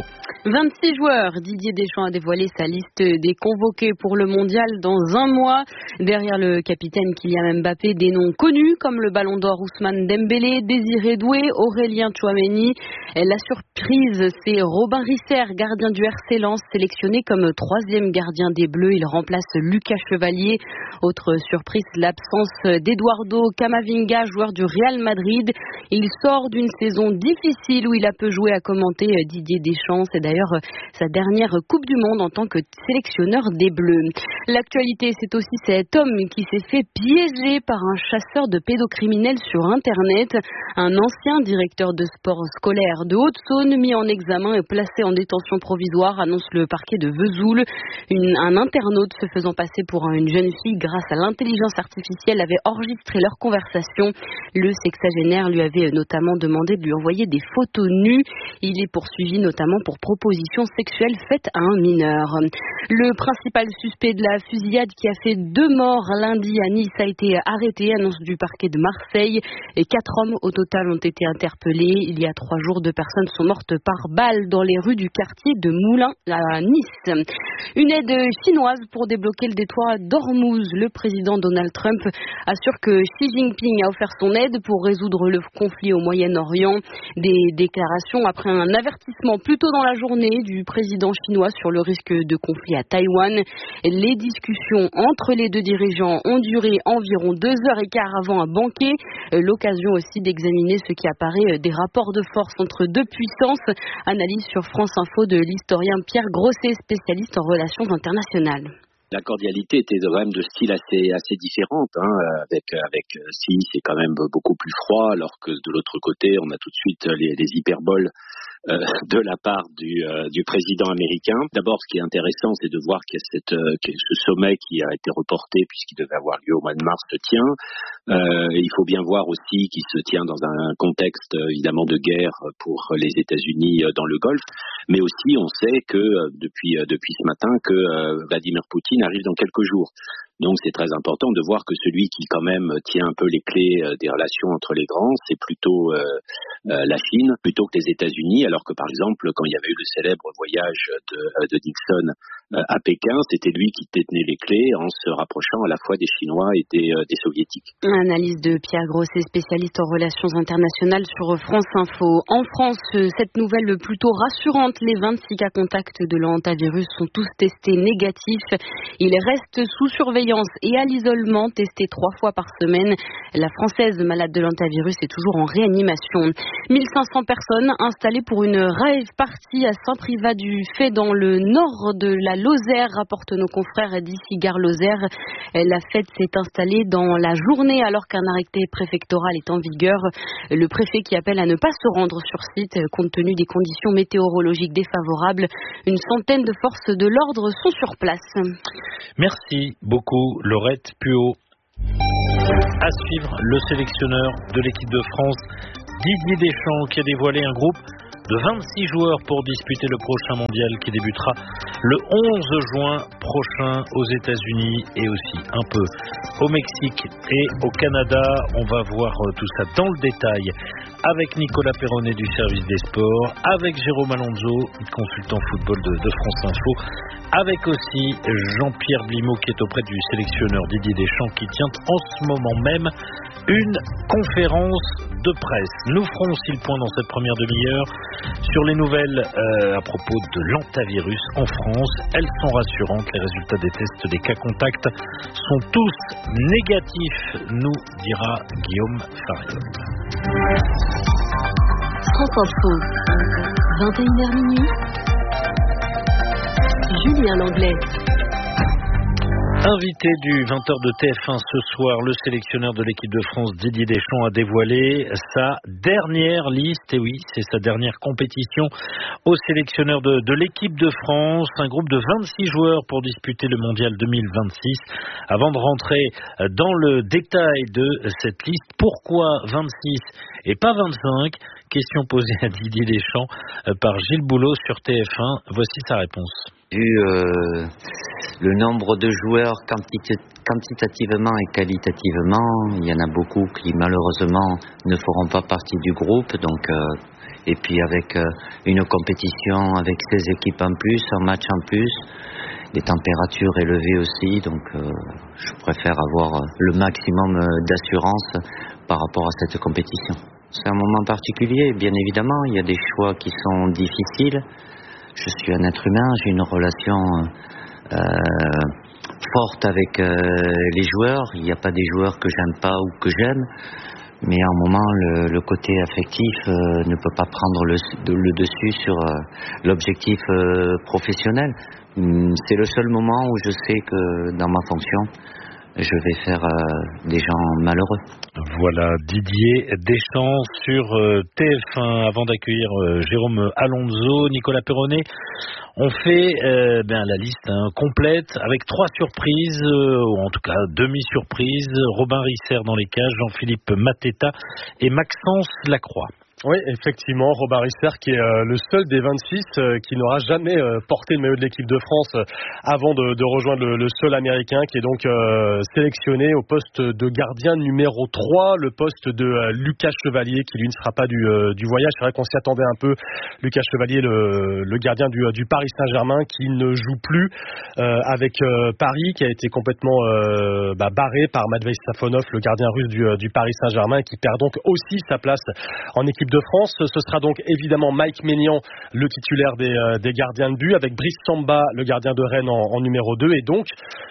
26 joueurs. Didier Deschamps a dévoilé sa liste des convoqués pour le mondial dans un mois. Derrière le capitaine Kylian Mbappé, des noms connus comme le Ballon d'Or Ousmane Dembélé, Désiré Doué, Aurélien Tchouaméni. La surprise, c'est Robin Risser, gardien du RC Lens, sélectionné comme 3e gardien des Bleus. Il remplace Lucas Chevalier. Autre surprise, l'absence d'Eduardo Camavinga, joueur du Real Madrid. Il sort d'une saison difficile où il a peu joué, à commenter Didier Deschamps. C'est d'ailleurs sa dernière Coupe du Monde en tant que sélectionneur des Bleus. L'actualité, c'est aussi cet homme qui s'est fait piéger par un chasseur de pédocriminels sur Internet. Un ancien directeur de sport scolaire de Haute-Saône, mis en examen et placé en détention provisoire, annonce le parquet de Vesoul. Un internaute se faisant passer pour une jeune fille grâce à l'intelligence artificielle avait enregistré leur conversation. Le sexagénaire lui avait notamment demandé de lui envoyer des photos nues. Il est poursuivi notamment pour proposition sexuelle faite à un mineur. Le principal suspect de la fusillade qui a fait 2 morts lundi à Nice a été arrêté, annonce du parquet de Marseille. Et 4 hommes au total ont été interpellés. Il y a 3 jours, 2 personnes sont mortes par balle dans les rues du quartier de Moulins à Nice. Une aide chinoise pour débloquer le détroit d'Ormuz. Le président Donald Trump assure que Xi Jinping a offert son aide pour résoudre le conflit au Moyen-Orient. Des déclarations après un avertissement plus tôt dans la journée du président chinois sur le risque de conflit à Taïwan. Les discussions entre les 2 dirigeants ont duré environ 2h15 avant un banquet. L'occasion aussi d'examiner ce qui apparaît des rapports de force entre 2 puissances. Analyse sur France Info de l'historien Pierre Grosset, spécialiste en relations internationales. La cordialité était quand même de style assez différente. Avec Xi, c'est quand même beaucoup plus froid, alors que de l'autre côté, on a tout de suite les hyperboles de la part du président américain. D'abord, ce qui est intéressant, c'est de voir que ce sommet qui a été reporté puisqu'il devait avoir lieu au mois de mars se tient. Il faut bien voir aussi qu'il se tient dans un contexte évidemment de guerre pour les États-Unis dans le Golfe, mais aussi on sait que depuis ce matin que Vladimir Poutine arrive dans quelques jours. Donc c'est très important de voir que celui qui quand même tient un peu les clés des relations entre les grands, c'est plutôt la Chine plutôt que les États-Unis, alors que par exemple quand il y avait eu le célèbre voyage de Nixon à Pékin. C'était lui qui détenait les clés en se rapprochant à la fois des Chinois et des Soviétiques. Analyse de Pierre Grosset, spécialiste en relations internationales sur France Info. En France, cette nouvelle plutôt rassurante, les 26 cas contacts de l'hantavirus sont tous testés négatifs. Ils restent sous surveillance et à l'isolement, testés 3 fois par semaine. La Française malade de l'hantavirus est toujours en réanimation. 1500 personnes installées pour une rave party à Saint-Privat-du-Fait dans le nord de la Lozère, rapportent nos confrères d'ici Gare Lozère. La fête s'est installée dans la journée alors qu'un arrêté préfectoral est en vigueur. Le préfet qui appelle à ne pas se rendre sur site compte tenu des conditions météorologiques défavorables. Une centaine de forces de l'ordre sont sur place. Merci beaucoup Laurette Puot. À suivre, le sélectionneur de l'équipe de France, Didier Deschamps, qui a dévoilé un groupe de 26 joueurs pour disputer le prochain mondial qui débutera le 11 juin prochain aux États-Unis et aussi un peu au Mexique et au Canada. On va voir tout ça dans le détail avec Nicolas Perronnet du service des sports, avec Jérôme Alonso, consultant football de France Info, avec aussi Jean-Pierre Blimaud qui est auprès du sélectionneur Didier Deschamps qui tient en ce moment même une conférence de presse. Nous ferons aussi le point dans cette première demi-heure sur les nouvelles à propos de l'hantavirus en France. Elles sont rassurantes. Les résultats des tests des cas contacts sont tous négatifs, nous dira Guillaume Fariol. France Info, 21h minuit. Julien Langlais. Invité du 20h de TF1 ce soir, le sélectionneur de l'équipe de France Didier Deschamps a dévoilé sa dernière liste, et oui, c'est sa dernière compétition au sélectionneur de l'équipe de France, un groupe de 26 joueurs pour disputer le mondial 2026. Avant de rentrer dans le détail de cette liste, pourquoi 26 et pas 25? Question posée à Didier Deschamps par Gilles Boulot sur TF1. Voici sa réponse. Vu le nombre de joueurs quantitativement et qualitativement, il y en a beaucoup qui malheureusement ne feront pas partie du groupe. Donc, et puis avec une compétition avec 16 équipes en plus, un match en plus, des températures élevées aussi. Donc je préfère avoir le maximum d'assurance par rapport à cette compétition. C'est un moment particulier, bien évidemment. Il y a des choix qui sont difficiles. Je suis un être humain, j'ai une relation forte avec les joueurs. Il n'y a pas des joueurs que j'aime pas ou que j'aime, mais à un moment, le côté affectif ne peut pas prendre le dessus sur l'objectif professionnel. C'est le seul moment où je sais que dans ma fonction, je vais faire des gens malheureux. Voilà, Didier Deschamps sur TF1. Avant d'accueillir Jérôme Alonso, Nicolas Perronnet, on fait la liste complète avec 3 surprises, ou en tout cas demi-surprises. Robin Risser dans les cages, Jean-Philippe Mateta et Maxence Lacroix. Oui, effectivement, Robin Risser qui est le seul des 26 qui n'aura jamais porté le maillot de l'équipe de France avant de rejoindre le seul américain qui est donc sélectionné au poste de gardien numéro 3, le poste de Lucas Chevalier qui lui ne sera pas du voyage. C'est vrai qu'on s'y attendait un peu. Lucas Chevalier, le gardien du Paris Saint-Germain qui ne joue plus avec Paris, qui a été complètement barré par Matvei Safonov, le gardien russe du Paris Saint-Germain, qui perd donc aussi sa place en équipe de France. Ce sera donc évidemment Mike Maignan, le titulaire des gardiens de but, avec Brice Samba, le gardien de Rennes en numéro 2, et donc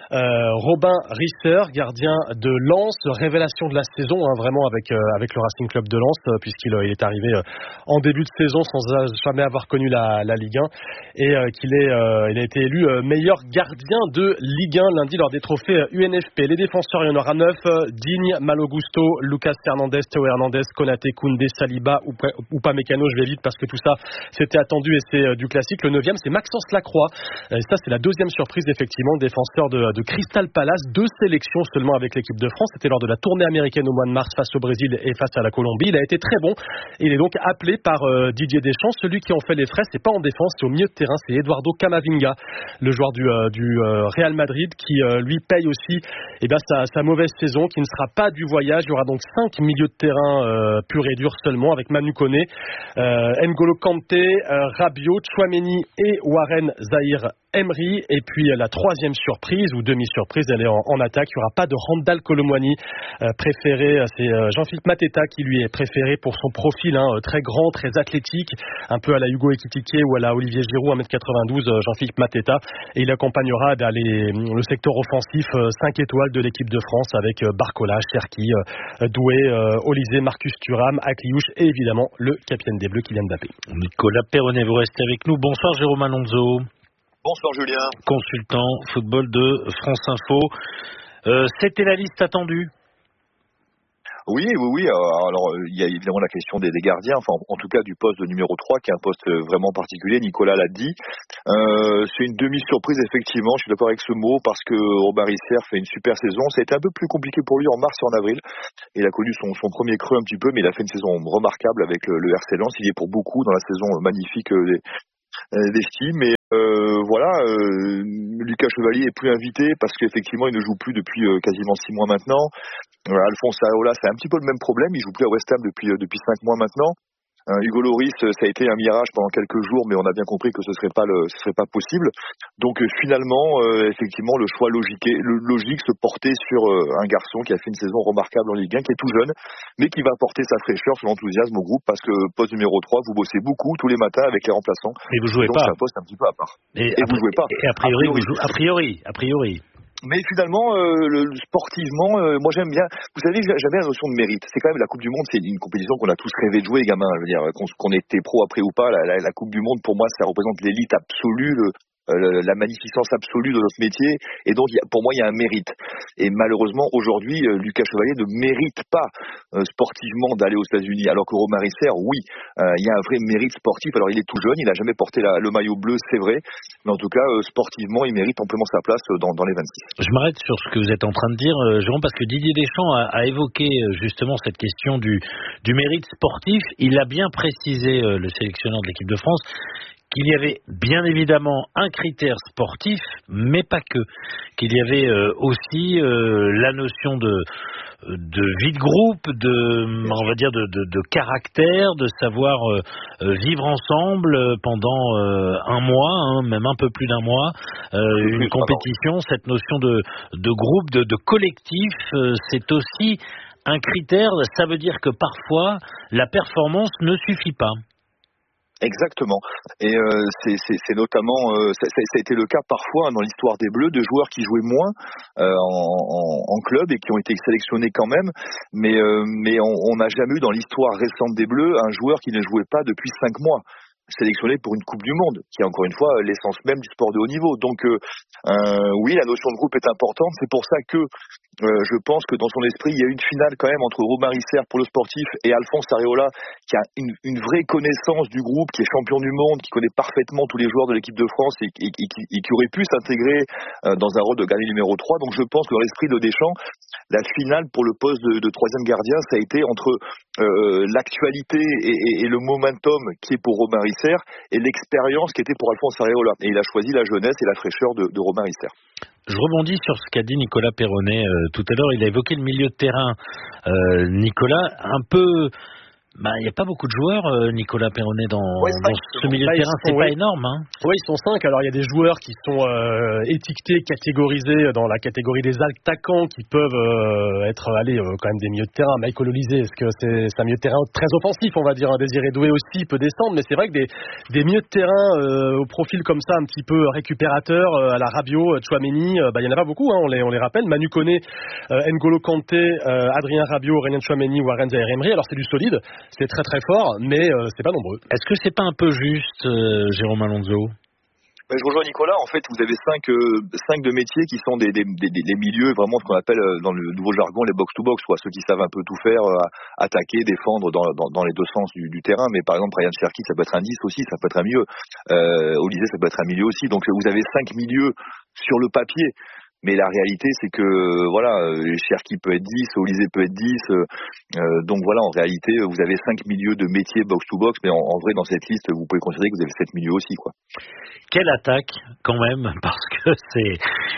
Robin Risser, gardien de Lens, révélation de la saison, vraiment avec le Racing Club de Lens, puisqu'il est arrivé en début de saison sans jamais avoir connu la Ligue 1, et il a été élu meilleur gardien de Ligue 1 lundi lors des trophées UNFP. Les défenseurs, il y en aura 9, Digne, Malo Gusto, Lucas Hernandez, Théo Hernandez, Konaté, Koundé, Saliba, ou pas Mécano, je vais vite parce que tout ça c'était attendu et c'est du classique. Le 9e, c'est Maxence Lacroix, et ça c'est la deuxième surprise effectivement, défenseur de Crystal Palace, 2 sélections seulement avec l'équipe de France, c'était lors de la tournée américaine au mois de mars face au Brésil et face à la Colombie. Il a été très bon et il est donc appelé par Didier Deschamps. Celui qui en fait les frais, c'est pas en défense, c'est au milieu de terrain, c'est Eduardo Camavinga, le joueur du Real Madrid, qui lui paye aussi sa mauvaise saison, qui ne sera pas du voyage. Il y aura donc 5 milieux de terrain pur et dur seulement, avec Manu Koné, N'Golo Kanté, Rabiot, Tchouaméni et Warren Zahir Emery. Et puis la troisième surprise ou demi-surprise, elle est en attaque. Il n'y aura pas de Randal Colomwani préféré. C'est Jean-Philippe Mateta qui lui est préféré pour son profil très grand, très athlétique, un peu à la Hugo Ekitike ou à la Olivier Giroud, 1m92, Jean-Philippe Mateta. Et il accompagnera le secteur offensif 5 étoiles de l'équipe de France avec Barcola, Cherki, Doué, Olysée, Marcus Thuram, Akliouche et évidemment le capitaine des Bleus, Kylian Mbappé. Nicolas Perronnet, vous restez avec nous. Bonsoir Jérôme Alonso. Bonsoir Julien. Consultant football de France Info. C'était la liste attendue? Oui. Alors, il y a évidemment la question des gardiens, enfin, en tout cas du poste de numéro 3, qui est un poste vraiment particulier. Nicolas l'a dit. C'est une demi-surprise, effectivement. Je suis d'accord avec ce mot, parce que Robin Risser fait une super saison. Ça a été un peu plus compliqué pour lui en mars et en avril. Il a connu son premier creux un petit peu, mais il a fait une saison remarquable avec le RC Lens. Il y est pour beaucoup dans la saison magnifique d'Estime. Mais Lucas Chevalier est plus invité parce qu'effectivement il ne joue plus depuis quasiment 6 mois maintenant. Alphonse Areola, c'est un petit peu le même problème, il joue plus à West Ham depuis 5 mois maintenant. Hugo Lloris, ça a été un mirage pendant quelques jours, mais on a bien compris que ce serait pas possible. Donc finalement, effectivement, le choix logique se portait sur un garçon qui a fait une saison remarquable en Ligue 1, qui est tout jeune, mais qui va apporter sa fraîcheur, son enthousiasme au groupe, parce que poste numéro 3, vous bossez beaucoup tous les matins avec les remplaçants. Et vous jouez donc pas. C'est un poste un petit peu à part. Et vous jouez pas. Et a priori. Mais finalement, sportivement, moi j'aime bien. Vous savez, j'avais la notion de mérite. C'est quand même la Coupe du Monde, c'est une compétition qu'on a tous rêvé de jouer, gamins. Je veux dire, qu'on était pro après ou pas, la Coupe du Monde pour moi, ça représente l'élite absolue, la magnificence absolue de notre métier, et donc pour moi il y a un mérite. Et malheureusement aujourd'hui, Lucas Chevalier ne mérite pas sportivement d'aller aux États-Unis, alors que Romain Risser, oui, il y a un vrai mérite sportif. Alors il est tout jeune, il n'a jamais porté le maillot bleu, c'est vrai, mais en tout cas sportivement il mérite amplement sa place dans les 26. Je m'arrête sur ce que vous êtes en train de dire, Jérôme, parce que Didier Deschamps a évoqué justement cette question du mérite sportif. Il a bien précisé, le sélectionneur de l'équipe de France, qu'il y avait bien évidemment un critère sportif, mais pas que. Qu'il y avait aussi la notion de vie de groupe, on va dire de caractère, de savoir vivre ensemble pendant un mois, même un peu plus d'un mois, une compétition, cette notion de groupe, de collectif, c'est aussi un critère. Ça veut dire que parfois la performance ne suffit pas. Exactement. Et c'est notamment ça a été le cas parfois dans l'histoire des Bleus de joueurs qui jouaient moins en club et qui ont été sélectionnés quand même, mais on n'a jamais eu dans l'histoire récente des Bleus un joueur qui ne jouait pas depuis 5 mois sélectionné pour une Coupe du Monde, qui est encore une fois l'essence même du sport de haut niveau. Donc oui, la notion de groupe est importante. C'est pour ça que je pense que dans son esprit, il y a une finale quand même entre Robin Risser pour le sportif et Alphonse Areola, qui a une vraie connaissance du groupe, qui est champion du monde, qui connaît parfaitement tous les joueurs de l'équipe de France et qui aurait pu s'intégrer dans un rôle de gardien numéro 3. Donc je pense que dans l'esprit de Deschamps, la finale pour le poste de troisième gardien, ça a été entre l'actualité et le momentum qui est pour Robin Risser et l'expérience qui était pour Alphonse Areola. Et il a choisi la jeunesse et la fraîcheur de Robin Risser. Je rebondis sur ce qu'a dit Nicolas Perronnet tout à l'heure. Il a évoqué le milieu de terrain. Nicolas, un peu... il n'y a pas beaucoup de joueurs, Nicolas Perronnet, dans ce milieu de terrain. C'est pas énorme. Hein. Oui, ils sont 5. Alors, il y a des joueurs qui sont étiquetés, catégorisés dans la catégorie des attaquants qui peuvent être quand même des milieux de terrain. Michael Olysée, est-ce que c'est un milieu de terrain très offensif, on va dire. Désiré Doué aussi peut descendre, mais c'est vrai que des milieux de terrain au profil comme ça, un petit peu récupérateur, à la Rabiot, Tchouaméni, il n'y en a pas beaucoup, on les rappelle. Manu Koné, N'Golo Kanté, Adrien Rabiot, Renan Tchouaméni ou Warren Zaïre-Emery. Alors, c'est du solide. C'est très très fort, mais c'est pas nombreux. Est-ce que c'est pas un peu juste, Jérôme Alonso? Je rejoins Nicolas. En fait, vous avez 5 de métiers qui sont des milieux, vraiment ce qu'on appelle dans le nouveau jargon les box-to-box, quoi. Ceux qui savent un peu tout faire, attaquer, défendre dans les deux sens du terrain. Mais par exemple, Ryan Cherki, ça peut être un 10 aussi, ça peut être un milieu. Olysée, ça peut être un milieu aussi. Donc vous avez 5 milieux sur le papier. Mais la réalité, c'est que Cherki peut être 10, Olysée peut être 10. Donc voilà, en réalité, vous avez 5 milieux de métiers box-to-box, mais en vrai, dans cette liste, vous pouvez considérer que vous avez 7 milieux aussi, quoi. Quelle attaque, quand même, parce que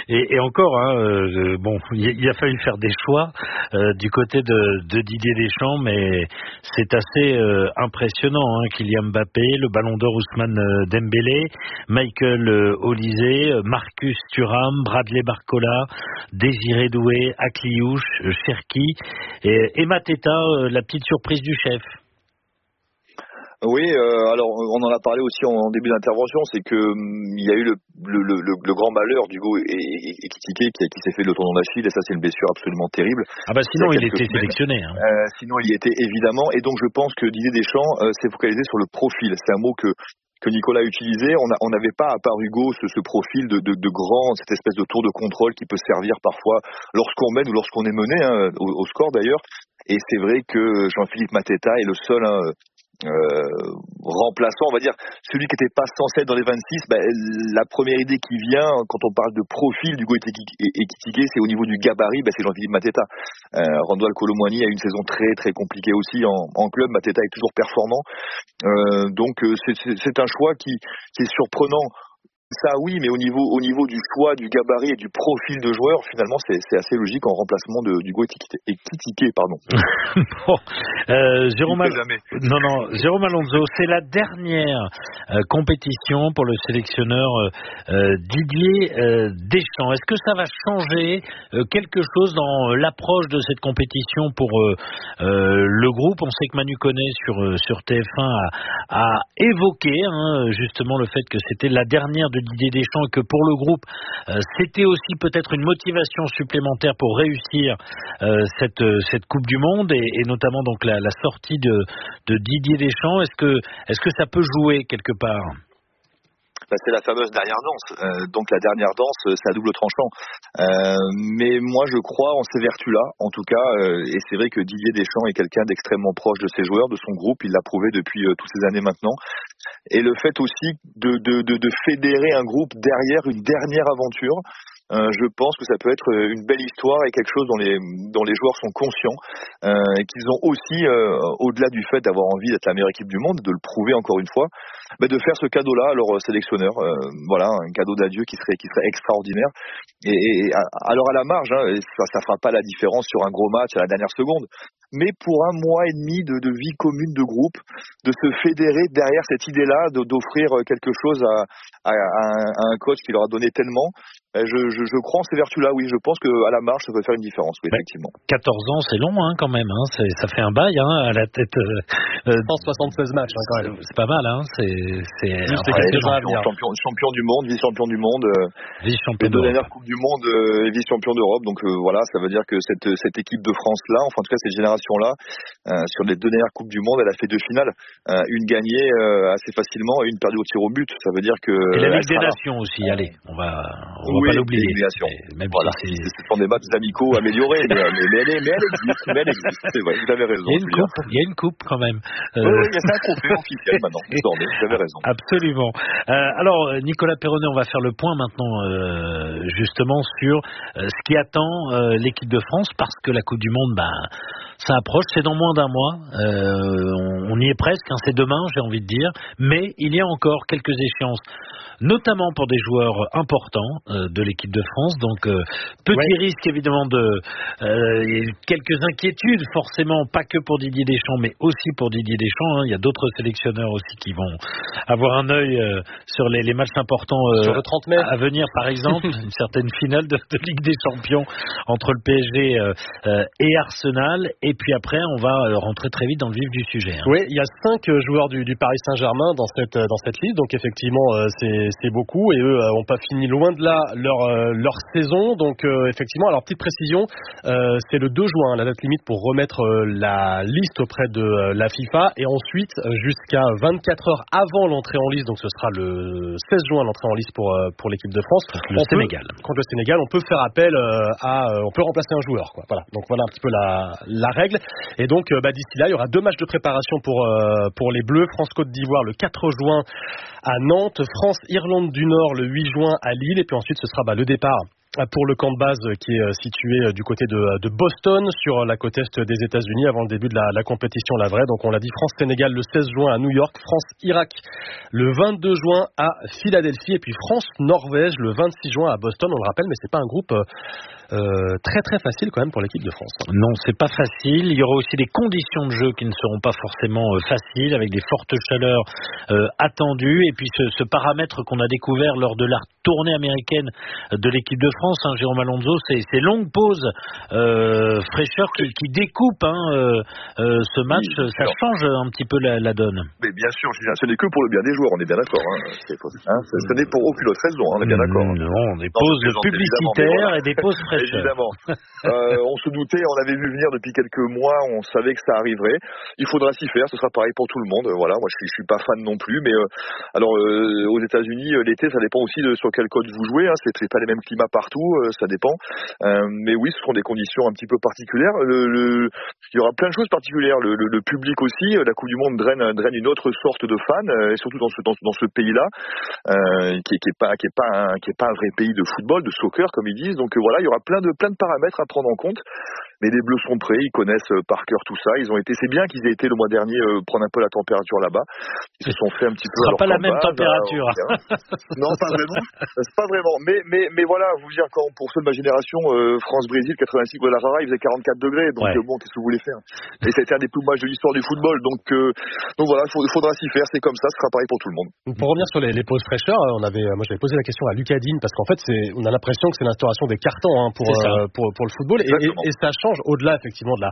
Et encore, bon, il a fallu faire des choix du côté de Didier Deschamps, mais c'est assez impressionnant. Kylian Mbappé, le Ballon d'Or Ousmane Dembélé, Michael Olise, Marcus Thuram, Bradley Barcola, Désiré Doué, Akliouche, Cherki et Mateta, la petite surprise du chef. Oui, alors on en a parlé aussi en début d'intervention, c'est que il y a eu le grand malheur d'Hugo Ekitike qui s'est fait le tendon d'Achille, et ça c'est une blessure absolument terrible. Ah bah sinon il était sélectionné. Sinon il y était évidemment, et donc je pense que Didier Deschamps s'est focalisé sur le profil. C'est un mot que Nicolas a utilisé. On n'avait pas, à part Hugo, ce profil de grand, cette espèce de tour de contrôle qui peut servir parfois lorsqu'on mène ou lorsqu'on est mené, au score d'ailleurs. Et c'est vrai que Jean-Philippe Mateta est le seul remplaçant, on va dire, celui qui n'était pas censé être dans les 26. La première idée qui vient quand on parle de profil d'Hugo Ekitike, c'est au niveau du gabarit, c'est Jean-Philippe Mateta. Randall Kolo Muani a eu une saison très très compliquée aussi en club. Mateta est toujours performant, donc c'est un choix qui est surprenant. Ça oui, mais au niveau du choix, du gabarit et du profil de joueur, finalement c'est assez logique en remplacement d'Hugo Ekitike, pardon. Bon, Jérôme Alonso, c'est la dernière compétition pour le sélectionneur Didier Deschamps. Est-ce que ça va changer quelque chose dans l'approche de cette compétition pour le groupe? On sait que Manu Koné sur TF1 a évoqué justement le fait que c'était la dernière de Didier Deschamps et que pour le groupe c'était aussi peut-être une motivation supplémentaire pour réussir cette Coupe du Monde et notamment donc la sortie de Didier Deschamps. Est-ce que ça peut jouer quelque part? C'est la fameuse dernière danse. Donc la dernière danse, c'est à double tranchant. Mais moi, je crois en ces vertus-là, en tout cas. Et c'est vrai que Didier Deschamps est quelqu'un d'extrêmement proche de ses joueurs, de son groupe. Il l'a prouvé depuis toutes ces années maintenant. Et le fait aussi de fédérer un groupe derrière une dernière aventure, je pense que ça peut être une belle histoire et quelque chose dont les joueurs sont conscients, et qu'ils ont aussi, au-delà du fait d'avoir envie d'être la meilleure équipe du monde, de le prouver encore une fois, de faire ce cadeau-là à leur sélectionneur. Voilà, un cadeau d'adieu qui serait extraordinaire. Et alors à la marge, ça fera pas la différence sur un gros match à la dernière seconde. Mais pour un mois et demi de vie commune de groupe, de se fédérer derrière cette idée-là, d'offrir quelque chose à un coach qui leur a donné tellement, je crois en ces vertus-là, oui. Je pense qu'à la marge, ça peut faire une différence, oui, effectivement. 14 ans, c'est long quand même. Ça fait un bail à la tête. 176 matchs quand même. C'est pas mal. Champion du monde, vice-champion du monde, vice-champion de dernière Coupe du Monde et vice-champion d'Europe. Donc voilà, ça veut dire que cette équipe de France-là, enfin en tout cas cette génération-là, sur les deux dernières Coupes du Monde, elle a fait deux finales. Une gagnée assez facilement et une perdue au tir au but. Ça veut dire que... Et la Ligue des Nations aussi, allez, on va pas l'oublier. Même voilà, si ce sont des matchs amicaux améliorés, mais elle existe. C'est vrai, vous avez raison. Il y a une coupe quand même. Oui, il y a un trophée officiel maintenant. Vous avez raison. Absolument. Alors, Nicolas Perronnet, on va faire le point maintenant justement sur ce qui attend l'équipe de France, parce que la Coupe du Monde, ça approche, c'est dans moins d'un mois. On y est presque, c'est demain, j'ai envie de dire. Mais il y a encore quelques échéances, notamment pour des joueurs importants de l'équipe de France. Donc, petit risque évidemment quelques inquiétudes, forcément, pas que pour Didier Deschamps, mais aussi pour Didier Deschamps. Il y a d'autres sélectionneurs aussi qui vont avoir un œil sur les matchs importants sur le 30 mai à venir, par exemple, une certaine finale de Ligue des Champions entre le PSG et Arsenal. Et puis après, on va rentrer très vite dans le vif du sujet. Oui, il y a 5 joueurs du Paris Saint-Germain dans cette liste, donc effectivement c'est beaucoup, et eux n'ont pas fini loin de là leur saison. Donc effectivement, alors petite précision, c'est le 2 juin la date limite pour remettre la liste auprès de la FIFA, et ensuite jusqu'à 24 heures avant l'entrée en liste, donc ce sera le 16 juin l'entrée en liste pour l'équipe de France contre le Sénégal, on peut faire appel on peut remplacer un joueur, quoi. Voilà, donc voilà un petit peu la règle. Et donc d'ici là, il y aura 2 matchs de préparation pour les Bleus. France-Côte d'Ivoire le 4 juin à Nantes, France-Irlande du Nord le 8 juin à Lille, et puis ensuite ce sera le départ pour le camp de base qui est situé du côté de Boston, sur la côte est des États-Unis, avant le début de la compétition, la vraie. Donc on l'a dit, France-Sénégal le 16 juin à New York, France-Irak le 22 juin à Philadelphie, et puis France-Norvège le 26 juin à Boston. On le rappelle, mais c'est pas un groupe très très facile quand même pour l'équipe de France. Non, c'est pas facile. Il y aura aussi des conditions de jeu qui ne seront pas forcément faciles, avec des fortes chaleurs attendues, et puis ce paramètre qu'on a découvert lors de la tournée américaine de l'équipe de France, Jérôme Alonso, ces longues pauses fraîcheur qui découpe ce match, ça change un petit peu la donne. Mais bien sûr, ce n'est que pour le bien des joueurs, on est bien d'accord. Ce n'est pour aucune autre raison, on est bien d'accord. Non, des pauses publicitaires et des pauses fraîcheurs. Évidemment. On se doutait, on avait vu venir depuis quelques mois, on savait que ça arriverait. Il faudra s'y faire, ce sera pareil pour tout le monde. Voilà, moi je suis pas fan non plus, mais alors aux États-Unis, l'été, ça dépend aussi de sur quel code vous jouez. C'est pas les mêmes climats partout, ça dépend. Mais oui, ce sont des conditions un petit peu particulières. Il y aura plein de choses particulières. Le public aussi, la Coupe du Monde draine une autre sorte de fans, et surtout dans ce pays-là, qui est pas un vrai pays de football, de soccer comme ils disent. Donc voilà, il y aura plein de paramètres à prendre en compte. Mais les Bleus sont prêts, ils connaissent par cœur tout ça. C'est bien qu'ils aient été le mois dernier prendre un peu la température là-bas. Ils se sont fait un petit peu. Ce sera pas la même température. Non, pas vraiment. C'est pas vraiment. Mais voilà, vous dire, quand pour ceux de ma génération, France-Brésil 86 Guadalajara, il faisait 44 degrés. Donc bon, qu'est-ce que vous voulez faire? Et ça a été un des plus beaux matchs de l'histoire du football. Donc voilà, il faudra s'y faire. C'est comme ça, ce sera pareil pour tout le monde. Pour revenir sur les pauses fraîcheurs, moi j'avais posé la question à Lucas Digne, parce qu'en fait on a l'impression que c'est l'instauration des cartons pour le football, et ça change au-delà effectivement de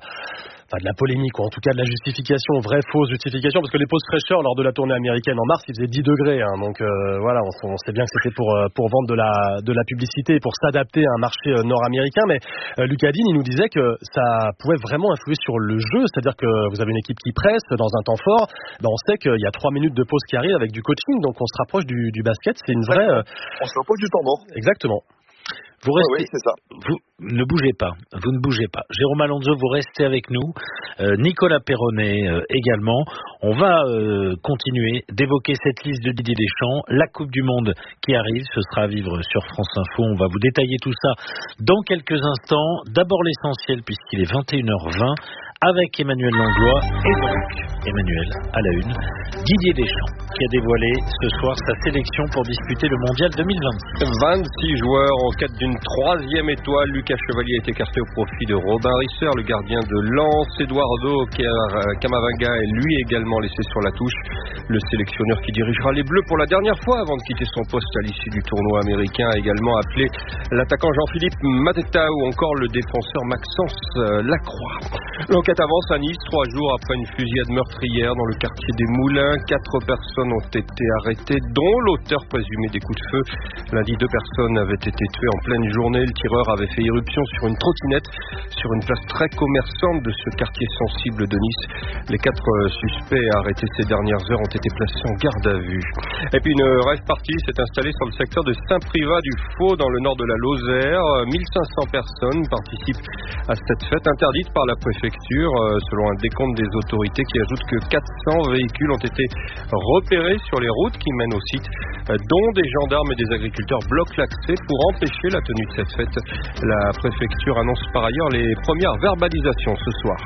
la polémique, ou en tout cas de la justification, vraie, fausse justification, parce que les pauses fraîcheurs lors de la tournée américaine en mars, il faisait 10 degrés, donc voilà, on sait bien que c'était pour vendre de la publicité et pour s'adapter à un marché nord-américain. Mais Lucas Digne, il nous disait que ça pouvait vraiment influer sur le jeu, c'est-à-dire que vous avez une équipe qui presse dans un temps fort, on sait qu'il y a 3 minutes de pause qui arrivent avec du coaching, donc on se rapproche du basket. C'est une vraie... On se rapproche du temps mort. Exactement. Vous restez, oui, c'est ça. Vous ne bougez pas, vous ne bougez pas. Jérôme Alonso, vous restez avec nous. Nicolas Perronnet également. On va continuer d'évoquer cette liste de Didier Deschamps, la Coupe du Monde qui arrive, ce sera à vivre sur France Info. On va vous détailler tout ça dans quelques instants. D'abord l'essentiel, puisqu'il est 21h20, avec Emmanuel Langlois, et donc Emmanuel à la une, Didier Deschamps qui a dévoilé ce soir sa sélection pour disputer le Mondial 2026. 26 joueurs en quête d'une 3e étoile. Lucas Chevalier est écarté au profit de Robin Risser, le gardien de Lens. Eduardo Camavinga est lui également laissé sur la touche. Le sélectionneur qui dirigera les Bleus pour la dernière fois avant de quitter son poste à l'issue du tournoi américain a également appelé l'attaquant Jean-Philippe Mateta ou encore le défenseur Maxence Lacroix. L'enquête avance à Nice, 3 jours après une fusillade meurtrière dans le quartier des Moulins. 4 personnes ont été arrêtées, dont l'auteur présumé des coups de feu. Lundi, 2 personnes avaient été tuées en pleine journée. Le tireur avait fait irruption sur une trottinette sur une place très commerçante de ce quartier sensible de Nice. Les 4 suspects arrêtés ces dernières heures ont été placés en garde à vue. Et puis une rave party s'est installée sur le secteur de Saint-Privat du Faux dans le nord de la Lozère. 1500 personnes participent à cette fête interdite par la préfecture, selon un décompte des autorités qui ajoute que 400 véhicules ont été repérés sur les routes qui mènent au site, dont des gendarmes et des agriculteurs bloquent l'accès pour empêcher la tenue de cette fête. La préfecture annonce par ailleurs les premières verbalisations ce soir.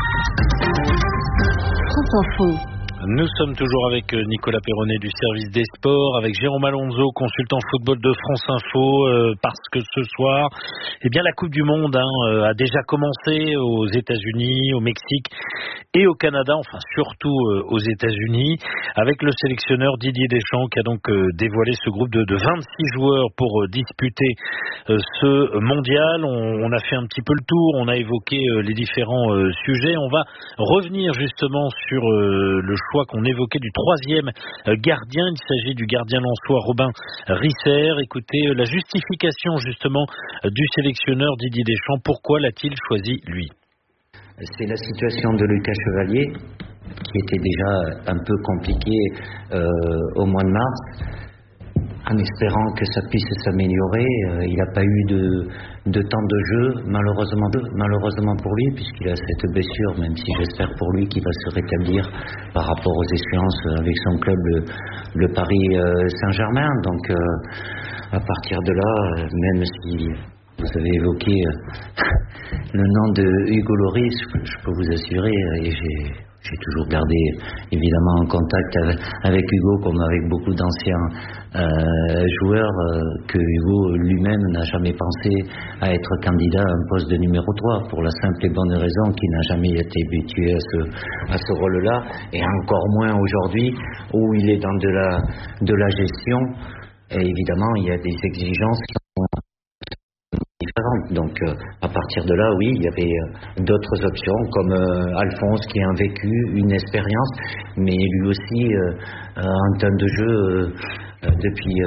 France Info. Nous sommes toujours avec Nicolas Perronnet du service des sports, avec Jérôme Alonso, consultant football de France Info, parce que ce soir, la Coupe du Monde a déjà commencé aux États-Unis, au Mexique et au Canada, enfin surtout aux États-Unis, avec le sélectionneur Didier Deschamps qui a donc dévoilé ce groupe de 26 joueurs pour disputer ce mondial. On a fait un petit peu le tour, on a évoqué les différents sujets. On va revenir justement sur le choix qu'on évoquait du 3e gardien. Il s'agit du gardien lensois Robin Risser. Écoutez la justification justement du sélectionneur Didier Deschamps. Pourquoi l'a-t-il choisi lui? C'est la situation de Lucas Chevalier qui était déjà un peu compliquée au mois de mars. en espérant que ça puisse s'améliorer. Il n'a pas eu de temps de jeu, malheureusement pour lui, puisqu'il a cette blessure, même si j'espère pour lui qu'il va se rétablir par rapport aux échéances avec son club, le Paris Saint-Germain. Donc à partir de là, même si vous avez évoqué le nom de Hugo Lloris, je peux vous assurer, et j'ai toujours gardé évidemment un contact avec Hugo, comme avec beaucoup d'anciens joueurs, que Hugo lui-même n'a jamais pensé à être candidat à un poste de numéro 3, pour la simple et bonne raison qu'il n'a jamais été habitué à ce rôle-là, et encore moins aujourd'hui où il est dans de la gestion. Et évidemment, il y a des exigences qui sont différentes. Donc à partir de là, oui, il y avait d'autres options, comme Alphonse, qui a un vécu, une expérience, mais lui aussi en temps de jeu depuis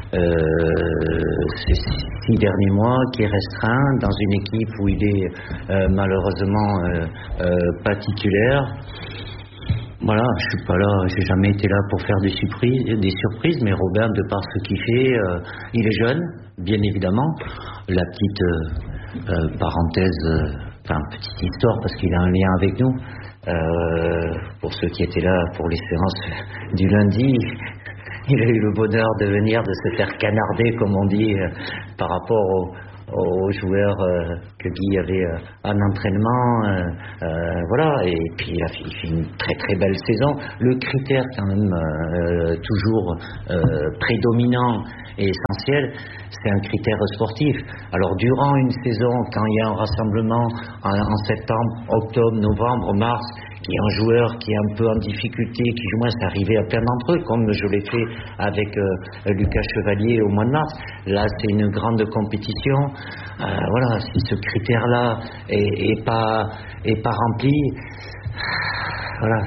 ces 6 derniers mois, qui est restreint dans une équipe où il est malheureusement pas titulaire. Voilà, je suis pas là, j'ai jamais été là pour faire des surprises, mais Robert, de par ce qu'il fait, il est jeune, bien évidemment. La petite parenthèse, petite histoire, parce qu'il a un lien avec nous. Pour ceux qui étaient là pour les séances du lundi, il a eu le bonheur de venir, de se faire canarder, comme on dit, par rapport aux joueurs que Guy avait en entraînement, voilà, et puis il fait une très très belle saison. Le critère quand même toujours prédominant et essentiel, c'est un critère sportif. Alors durant une saison, quand il y a un rassemblement en septembre, octobre, novembre, mars, qu'il y a un joueur qui est un peu en difficulté, qui du moins c'est arrivé à plein d'entre eux, comme je l'ai fait avec Lucas Chevalier au mois de mars. Là, c'est une grande compétition. Voilà, si ce critère-là est pas rempli, voilà,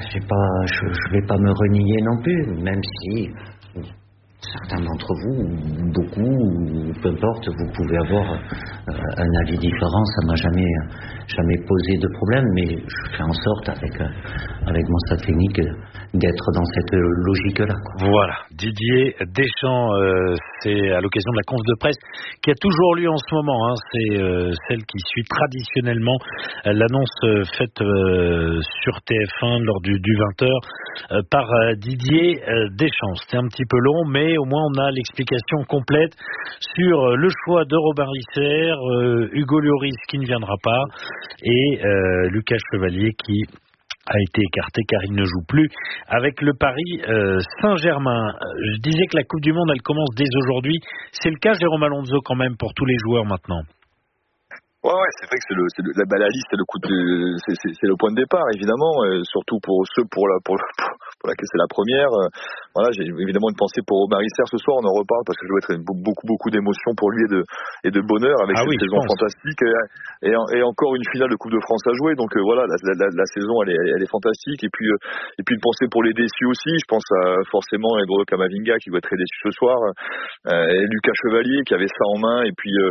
je vais pas me renier non plus, même si certains d'entre vous, beaucoup, peu importe, vous pouvez avoir un avis différent. Ça m'a jamais posé de problème, mais je fais en sorte avec mon staff clinique d'être dans cette logique-là. Voilà, Didier Deschamps, c'est à l'occasion de la conf de presse qui a toujours lieu en ce moment, hein, c'est celle qui suit traditionnellement l'annonce faite sur TF1 lors du 20h par Didier Deschamps. C'était un petit peu long, mais au moins on a l'explication complète sur le choix de Robin Risser, Hugo Lloris qui ne viendra pas, et Lucas Chevalier qui a été écarté car il ne joue plus avec le Paris Saint-Germain. Je disais que la Coupe du Monde, elle commence dès aujourd'hui. C'est le cas, Jérôme Alonso, quand même, pour tous les joueurs maintenant. Ouais, c'est vrai que la liste, c'est le point de départ, évidemment, surtout pour ceux pour laquelle c'est la première. Voilà, j'ai évidemment une pensée pour Robin Risser ce soir, on en reparle parce que je dois être beaucoup d'émotions pour lui et de bonheur avec cette saison fantastique et encore une finale de Coupe de France à jouer. Donc voilà, la saison elle est fantastique, et puis une pensée pour les déçus aussi. Je pense forcément à Eduardo Camavinga qui va être très déçu ce soir, et Lucas Chevalier qui avait ça en main et puis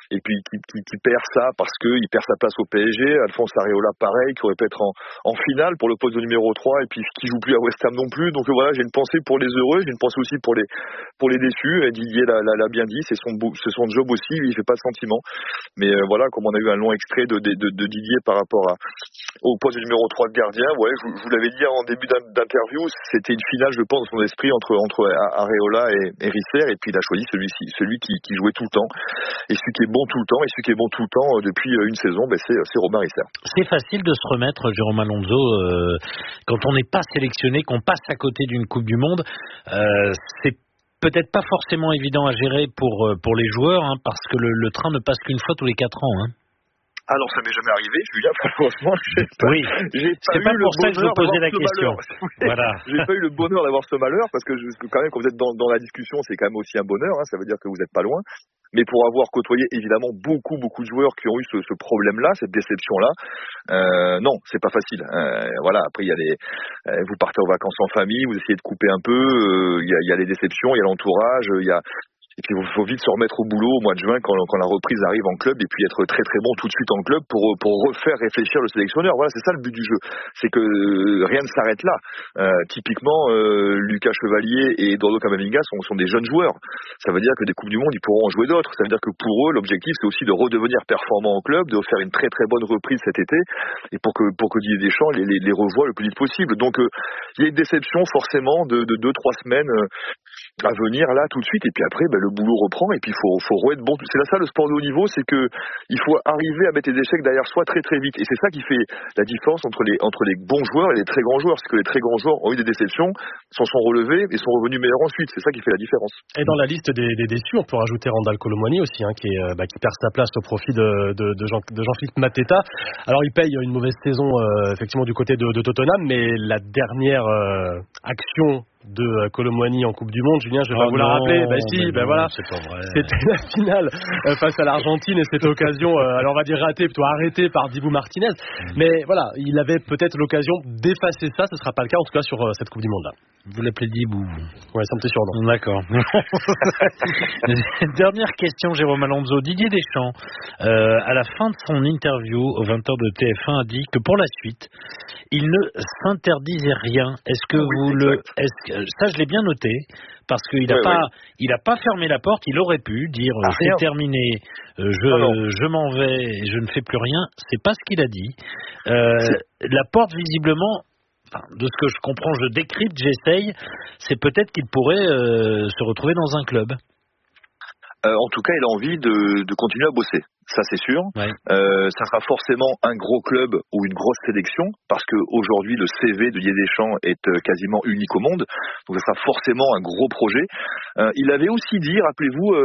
qui perd ça parce qu'il perd sa place au PSG. Alphonse Areola pareil, qui aurait pu être en finale pour le poste de numéro 3 et puis qui joue plus à West Ham non plus. Donc voilà, j'ai une pensée pour les heureux, j'ai une pensée aussi pour les déçus. Et Didier l'a bien dit, c'est son job aussi, il fait pas de sentiment. Mais voilà, comme on a eu un long extrait de Didier par rapport au poste de numéro 3 de gardien, ouais, je vous l'avais dit en début d'interview, c'était une finale, je pense, dans son esprit entre Areola et Risser, et puis il a choisi celui qui jouait tout le temps, et celui qui est bon tout le temps, et celui qui est bon tout le temps depuis une saison, c'est Robin Risser. C'est facile de se remettre, Jérôme Alonso, quand on n'est pas sélectionné, qu'on passe à côté d'une Coupe du Monde. C'est peut-être pas forcément évident à gérer pour les joueurs, hein, parce que le train ne passe qu'une fois tous les 4 ans. Hein. Ah non, ça m'est jamais arrivé, Julien, franchement, j'ai pas eu pour ça que je vous posais la question. Voilà. J'ai pas eu le bonheur d'avoir ce malheur, parce que quand même, quand vous êtes dans la discussion, c'est quand même aussi un bonheur, hein, ça veut dire que vous n'êtes pas loin. Mais pour avoir côtoyé évidemment beaucoup de joueurs qui ont eu ce problème-là, cette déception-là, non, c'est pas facile. Voilà, après il y a vous partez en vacances en famille, vous essayez de couper un peu, il y a les déceptions, il y a l'entourage, il y a Et puis il faut vite se remettre au boulot au mois de juin quand la reprise arrive en club, et puis être très très bon tout de suite en club pour refaire réfléchir le sélectionneur. Voilà, c'est ça le but du jeu. C'est que rien ne s'arrête là. Typiquement, Lucas Chevalier et Eduardo Camavinga sont des jeunes joueurs. Ça veut dire que des Coupes du Monde, ils pourront en jouer d'autres. Ça veut dire que pour eux, l'objectif, c'est aussi de redevenir performant en club, de faire une très très bonne reprise cet été, et pour que Didier Deschamps les revoie le plus vite possible. Donc il y a une déception forcément de 2-3 semaines à venir là tout de suite, et puis après le boulot reprend, et puis il faut re-être bon. C'est là ça le sport de haut niveau, c'est que il faut arriver à mettre les échecs derrière soi très très vite, et c'est ça qui fait la différence entre les bons joueurs et les très grands joueurs, parce que les très grands joueurs ont eu des déceptions, s'en sont relevés et sont revenus meilleurs ensuite. C'est ça qui fait la différence. Et dans la liste des déçus, on peut rajouter Randal Kolo Muani aussi, qui perd sa place au profit de Jean-Philippe Mateta. Alors il paye une mauvaise saison effectivement du côté de Tottenham, mais la dernière action de Kolo Muani en Coupe du Monde, Julien, je vais pas vous la rappeler. Voilà, c'est pas vrai. C'était la finale face à l'Argentine, et cette occasion, alors on va dire ratée, plutôt arrêtée par Dibu Martinez. Mais voilà, il avait peut-être l'occasion d'effacer ça. Ce sera pas le cas en tout cas sur cette Coupe du Monde là. Vous l'appelez Dibu? Ouais, ça me fait surnom. D'accord. Dernière question, Jérôme Alonso. Didier Deschamps, à la fin de son interview aux 20h de TF1, a dit que pour la suite, il ne s'interdisait rien. Est-ce que ça, je l'ai bien il a pas fermé la porte. Il aurait pu dire c'est terminé, je m'en vais, je ne fais plus rien. C'est pas ce qu'il a dit. La porte, visiblement, de ce que je comprends, je décrypte, j'essaye, c'est peut-être qu'il pourrait se retrouver dans un club. En tout cas, il a envie de continuer à bosser. Ça, c'est sûr. Ouais. Ça sera forcément un gros club ou une grosse sélection, parce que aujourd'hui le CV de Didier Deschamps est quasiment unique au monde. Donc, ça sera forcément un gros projet. Il avait aussi dit, rappelez-vous,